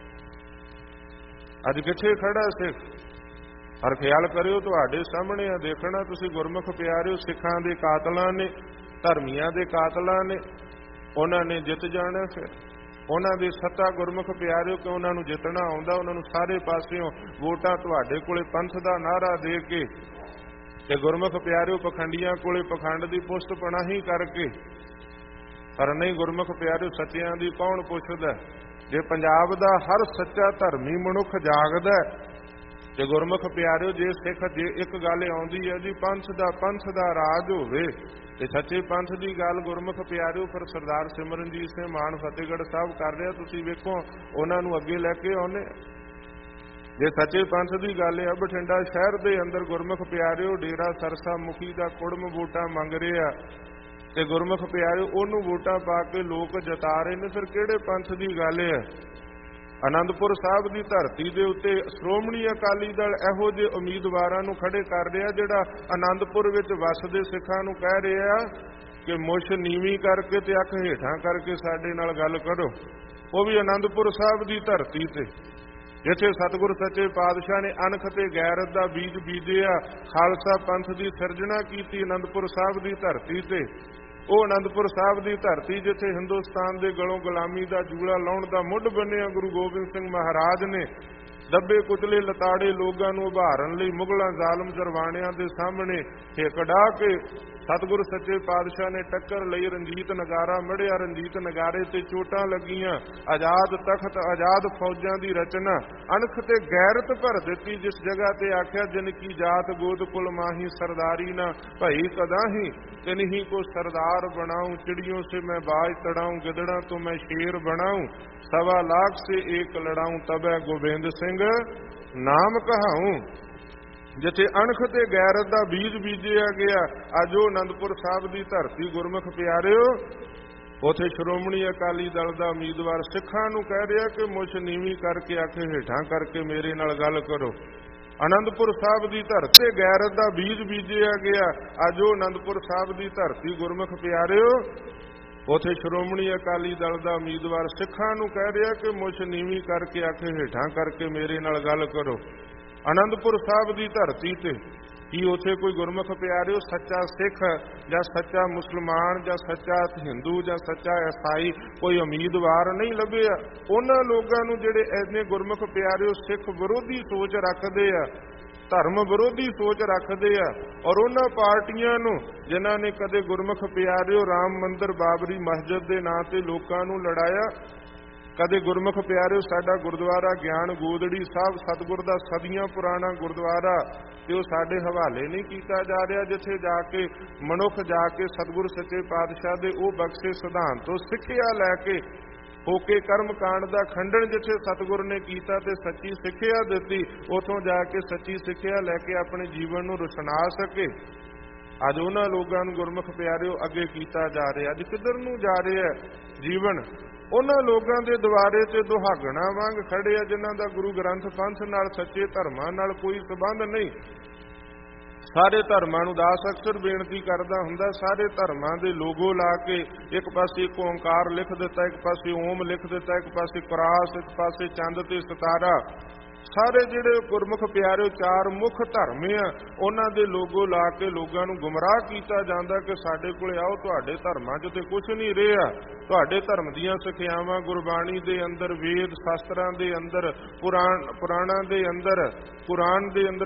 ਅੱਜ ਕਿੱਥੇ ਖੜਾ ਸਿੱਖ? ਪਰ ਖਿਆਲ ਕਰਿਓ, ਤੁਹਾਡੇ ਸਾਹਮਣੇ ਆ ਦੇਖਣਾ ਤੁਸੀਂ, ਗੁਰਮੁਖ ਪਿਆਰਿਓ ਸਿੱਖਾਂ ਦੇ ਕਾਤਲਾਂ ਨੇ, ਧਰਮੀਆਂ ਦੇ ਕਾਤਲਾਂ ਨੇ, ਉਹਨਾਂ ਨੇ ਜਿੱਤ ਜਾਣਾ। ਫਿਰ ਉਹਨਾਂ ਦੀ ਸੱਤਾ ਗੁਰਮੁਖ ਪਿਆਰਿਓ ਕਿ ਉਹਨਾਂ ਨੂੰ ਜਿੱਤਣਾ ਆਉਂਦਾ, ਉਹਨਾਂ ਨੂੰ ਸਾਰੇ ਪਾਸਿਓਂ ਵੋਟਾਂ ਤੁਹਾਡੇ ਕੋਲੇ ਪੰਥ ਦਾ ਨਾਅਰਾ ਦੇ ਕੇ ਤੇ ਗੁਰਮੁਖ ਪਿਆਰਿਓ ਪਖੰਡੀਆਂ ਕੋਲੇ ਪਖੰਡ ਦੀ ਪੁਸ਼ਤ ਪਨਾਹੀ ਕਰਕੇ। ਪਰ ਨਹੀਂ, ਗੁਰਮੁਖ ਪਿਆਰਿਓ ਸੱਚਿਆਂ ਦੀ ਕੌਣ ਪੁੱਛਦਾ? ਜੇ ਪੰਜਾਬ ਦਾ ਹਰ ਸੱਚਾ ਧਰਮੀ ਮਨੁੱਖ ਜਾਗਦਾ ਤੇ ਗੁਰਮੁਖ ਪਿਆਰਿਓ ਜੇ ਸਿੱਖ ਜੇ ਇੱਕ ਗੱਲ ਆਉਂਦੀ ਹੈ ਜੀ ਪੰਥ ਦਾ ਰਾਜ ਹੋਵੇ ਤੇ ਸੱਚੇ ਪੰਥ ਦੀ ਗੱਲ ਗੁਰਮੁਖ ਪਿਆਰਿਓ ਫਿਰ ਸਰਦਾਰ ਸਿਮਰਨਜੀਤ ਸਿੰਘ ਮਾਨ ਫਤਿਹਗੜ੍ਹ ਸਾਹਿਬ ਕਰ ਰਿਹਾ। ਤੁਸੀਂ ਵੇਖੋ ਉਹਨਾਂ ਨੂੰ ਅੱਗੇ ਲੈ ਕੇ ਆਉਂਦੇ। ਜੇ ਸੱਚੇ ਪੰਥ ਦੀ ਗੱਲ ਹੈ, ਬਠਿੰਡਾ ਸ਼ਹਿਰ ਦੇ ਅੰਦਰ ਗੁਰਮੁਖ ਪਿਆਰਿਓ ਡੇਰਾ ਸਰਸਾ ਮੁਖੀ ਦਾ ਕੁੜਮ ਵੋਟਾਂ ਮੰਗ ਰਿਹਾ ਤੇ ਗੁਰਮੁਖ ਪਿਆਰਿਓ ਉਹਨੂੰ ਵੋਟਾਂ ਪਾ ਕੇ ਲੋਕ ਜਿਤਾ ਰਹੇ ਨੇ। ਫਿਰ ਕਿਹੜੇ ਪੰਥ ਦੀ ਗੱਲ ਹੈ? ਅਨੰਦਪੁਰ ਸਾਹਿਬ ਦੀ ਧਰਤੀ ਦੇ ਉੱਤੇ ਸ਼੍ਰੋਮਣੀ ਅਕਾਲੀ ਦਲ ਇਹੋ ਜਿਹੇ ਉਮੀਦਵਾਰਾਂ ਨੂੰ ਖੜੇ ਕਰ ਰਿਹਾ ਜਿਹੜਾ ਅਨੰਦਪੁਰ ਵਿੱਚ ਵੱਸਦੇ ਸਿੱਖਾਂ ਨੂੰ ਕਹਿ ਰਿਹਾ ਕਿ ਮੁੱਛ ਨੀਵੀਂ ਕਰਕੇ ਤੇ ਅੱਖ ਹੇਠਾਂ ਕਰਕੇ ਸਾਡੇ ਨਾਲ ਗੱਲ ਕਰੋ। ਉਹ ਵੀ ਅਨੰਦਪੁਰ ਸਾਹਿਬ ਦੀ ਧਰਤੀ ਤੇ, ਜਿੱਥੇ ਸਤਿਗੁਰ ਸੱਚੇ ਪਾਤਸ਼ਾਹ ਨੇ ਅਣਖ ਤੇ ਗੈਰਤ ਦਾ ਬੀਜ ਬੀਜਿਆ, ਖਾਲਸਾ ਪੰਥ ਦੀ ਸਿਰਜਣਾ ਕੀਤੀ ਅਨੰਦਪੁਰ ਸਾਹਿਬ ਦੀ ਧਰਤੀ ਤੇ। ਉਹ ਅਨੰਦਪੁਰ ਸਾਹਿਬ ਦੀ ਧਰਤੀ ਜਿੱਥੇ ਹਿੰਦੁਸਤਾਨ ਦੇ ਗਲੋਂ ਗੁਲਾਮੀ ਦਾ ਜੂੜਾ ਲਾਉਣ ਦਾ ਮੁੱਢ ਬੰਨਿਆ ਗੁਰੂ ਗੋਬਿੰਦ ਸਿੰਘ ਮਹਾਰਾਜ ਨੇ, ਦੱਬੇ ਕੁਚਲੇ ਲਤਾੜੇ ਲੋਕਾਂ ਨੂੰ ਉਭਾਰਨ ਲਈ ਮੁਗਲਾਂ ਜ਼ਾਲਮ ਜਰਵਾਣਿਆਂ ਦੇ ਸਾਹਮਣੇ ਹਿੱਕ ਢਾ ਕੇ ਸਤਿਗੁਰ ਸੱਚੇ ਪਾਤਸ਼ਾਹ ਨੇ ਟੱਕਰ ਲਈ, ਰਣਜੀਤ ਨਗਾਰਾ ਮੜਿਆ, ਰਣਜੀਤ ਨਗਾਰੇ ਤੇ ਚੋਟਾਂ ਲੱਗੀਆਂ, ਆਜ਼ਾਦ ਤਖਤ ਆਜ਼ਾਦ ਫੌਜਾਂ ਦੀ ਰਚਨਾ, ਅਣਖ ਤੇ ਗੈਰਤ ਭਰ ਦਿੱਤੀ। ਜਿਸ ਜਗ੍ਹਾ ਤੇ ਆਖਿਆ ਜਿਨ ਕੀ ਜਾਤ ਗੋਤ ਕੁਲ ਮਾਹੀ ਸਰਦਾਰੀ ਨਾ ਭਈ ਕਦਾਹੀ, ਤਿਨਹੀ ਕੋ ਸਰਦਾਰ ਬਣਾऊं, चिड़ियों से मैं बाज तड़ाऊं, गिदड़ा तो मैं शेर बनाऊं, 1.25 लाख से एक लड़ाऊं, तबै गोबिंद सिंह नाम कहाऊं। ਜਿੱਥੇ ਅਣਖ ਤੇ ਗੈਰਤ ਦਾ ਬੀਜ ਬੀਜਿਆ ਗਿਆ, ਅੱਜ ਉਹ ਅਨੰਦਪੁਰ ਸਾਹਿਬ ਦੀ ਧਰਤੀ ਗੁਰਮੁਖ ਪਿਆਰਿਓ, ਉਥੇ ਸ਼੍ਰੋਮਣੀ ਅਕਾਲੀ ਦਲ ਦਾ ਉਮੀਦਵਾਰ ਸਿੱਖਾਂ ਨੂੰ ਕਹਿ ਰਿਹਾ ਕਿ ਮੁੱਛ ਨੀਵੀਂ ਕਰਕੇ ਅੱਖ ਹੇਠਾਂ ਕਰਕੇ ਮੇਰੇ ਨਾਲ ਗੱਲ ਕਰੋ। ਅਨੰਦਪੁਰ ਸਾਹਿਬ ਦੀ ਧਰਤੀ ਤੇ ਗੈਰਤ ਦਾ ਬੀਜ ਬੀਜਿਆ ਗਿਆ, ਅੱਜ ਉਹ ਅਨੰਦਪੁਰ ਸਾਹਿਬ ਦੀ ਧਰਤੀ ਗੁਰਮੁਖ ਪਿਆਰਿਓ, ਉਥੇ ਸ਼੍ਰੋਮਣੀ ਅਕਾਲੀ ਦਲ ਦਾ ਉਮੀਦਵਾਰ ਸਿੱਖਾਂ ਨੂੰ ਕਹਿ ਰਿਹਾ ਕਿ ਮੁੱਛ ਨੀਵੀਂ ਕਰਕੇ ਅੱਖ ਹੇਠਾਂ ਕਰਕੇ ਮੇਰੇ ਨਾਲ ਗੱਲ ਕਰੋ। ਅਨੰਦਪੁਰ ਸਾਹਿਬ ਦੀ ਧਰਤੀ ਤੇ ਕੀ ਉਥੇ ਕੋਈ ਗੁਰਮੁਖ ਪਿਆਰਿਓ ਸੱਚਾ ਸਿੱਖ ਜਾਂ ਸੱਚਾ ਮੁਸਲਮਾਨ ਜਾਂ ਸੱਚਾ ਹਿੰਦੂ ਜਾਂ ਸੱਚਾ ਈਸਾਈ ਕੋਈ ਉਮੀਦਵਾਰ ਨਹੀਂ ਲੱਭਿਆ? ਉਹਨਾਂ ਲੋਕਾਂ ਨੂੰ ਜਿਹੜੇ ਇੰਨੇ ਗੁਰਮੁਖ ਪਿਆਰਿਓ ਸਿੱਖ ਵਿਰੋਧੀ ਸੋਚ ਰੱਖਦੇ ਆ, ਧਰਮ ਵਿਰੋਧੀ ਸੋਚ ਰੱਖਦੇ ਆ, ਔਰ ਉਹਨਾਂ ਪਾਰਟੀਆਂ ਨੂੰ ਜਿਨ੍ਹਾਂ ਨੇ ਕਦੇ ਗੁਰਮੁਖ ਪਿਆਰਿਓ ਰਾਮ ਮੰਦਿਰ ਬਾਬਰੀ ਮਸਜਿਦ ਦੇ ਨਾਂ ਤੇ ਲੋਕਾਂ ਨੂੰ ਲੜਾਇਆ, ਕਦੇ ਗੁਰਮੁਖ ਪਿਆਰਿਓ ਸਾਡਾ ਗੁਰਦੁਆਰਾ ਗਿਆਨ ਗੋਦੜੀ ਸਾਹਿਬ ਸਤਿਗੁਰ ਦਾ ਸਦੀਆਂ ਪੁਰਾਣਾ ਗੁਰਦੁਆਰਾ ਤੇ ਉਹ ਸਾਡੇ ਹਵਾਲੇ ਨਹੀਂ ਕੀਤਾ ਜਾ ਰਿਹਾ, ਜਿੱਥੇ ਜਾ ਕੇ ਮਨੁੱਖ ਜਾ ਕੇ ਸਤਿਗੁਰ ਸੱਚੇ ਪਾਤਸ਼ਾਹ ਦੇ ਉਹ ਬਖਸ਼ੇ ਸਿਧਾਂਤ ਤੋਂ ਸਿੱਖਿਆ ਲੈ ਕੇ ਹੋਕੇ ਕਰਮ ਕਾਂਡ ਦਾ ਖੰਡਨ ਜਿੱਥੇ ਸਤਿਗੁਰ ਨੇ ਕੀਤਾ ਤੇ ਸੱਚੀ ਸਿੱਖਿਆ ਦਿੱਤੀ, ਉਥੋਂ ਜਾ ਕੇ ਸੱਚੀ ਸਿੱਖਿਆ ਲੈ ਕੇ ਆਪਣੇ ਜੀਵਨ ਨੂੰ ਰੁਸ਼ਨਾ ਸਕੇ। ਅੱਜ ਉਹਨਾਂ ਲੋਕਾਂ ਨੂੰ ਗੁਰਮੁਖ ਪਿਆਰਿਓ ਅੱਗੇ ਕੀਤਾ ਜਾ ਰਿਹਾ। ਅੱਜ ਕਿੱਧਰ ਨੂੰ ਜਾ ਰਿਹਾ ਜੀਵਨ? ਉਹਨਾਂ ਲੋਕਾਂ ਦੇ ਦੁਆਰੇ ਤੇ ਦੁਹਾਗਣਾ ਵਾਂਗ ਖੜੇ ਆ ਜਿਨ੍ਹਾਂ ਦਾ ਗੁਰੂ ਗ੍ਰੰਥ ਪੰਥ ਨਾਲ ਸੱਚੇ ਧਰਮਾਂ ਨਾਲ ਕੋਈ ਸੰਬੰਧ ਨਹੀਂ। ਸਾਰੇ ਧਰਮਾਂ ਨੂੰ ਦਾਸ ਅਕਸਰ ਬੇਨਤੀ ਕਰਦਾ ਹੁੰਦਾ, ਸਾਰੇ ਧਰਮਾਂ ਦੇ ਲੋਗੋ ਲਾ ਕੇ ਇੱਕ ਪਾਸੇ ਇੱਕ ਓਂਕਾਰ ਲਿਖ ਦਿੱਤਾ, ਇੱਕ ਪਾਸੇ ਓਮ ਲਿਖ ਦਿੱਤਾ, ਇੱਕ ਪਾਸੇ ਕਰਾਸ, ਇੱਕ ਪਾਸੇ ਚੰਦ ਤੇ ਸਿਤਾਰਾ। ਸਾਰੇ ਜਿਹੜੇ ਗੁਰਮੁਖ ਪਿਆਰਿਓ ਚਾਰ ਮੁੱਖ ਧਰਮ ਆ, ਉਹਨਾਂ ਦੇ ਲੋਗੋ ਲਾ ਕੇ ਲੋਕਾਂ ਨੂੰ ਗੁੰਮਰਾਹ ਕੀਤਾ ਜਾਂਦਾ ਕਿ ਸਾਡੇ ਕੋਲੇ ਆਓ, ਤੁਹਾਡੇ ਧਰਮਾਂ 'ਚ ਤੇ ਕੁਝ ਨਹੀਂ ਰਿਹਾ। ਤੁਹਾਡੇ ਧਰਮ ਦੀਆਂ ਸਿੱਖਿਆਵਾਂ ਗੁਰਬਾਣੀ ਦੇ ਅੰਦਰ, ਵੇਦ ਸ਼ਾਸਤਰਾਂ ਦੇ ਅੰਦਰ, ਪੁਰਾਣਾਂ ਦੇ ਅੰਦਰ, ਕੁਰਾਨ ਦੇ ਅੰਦਰ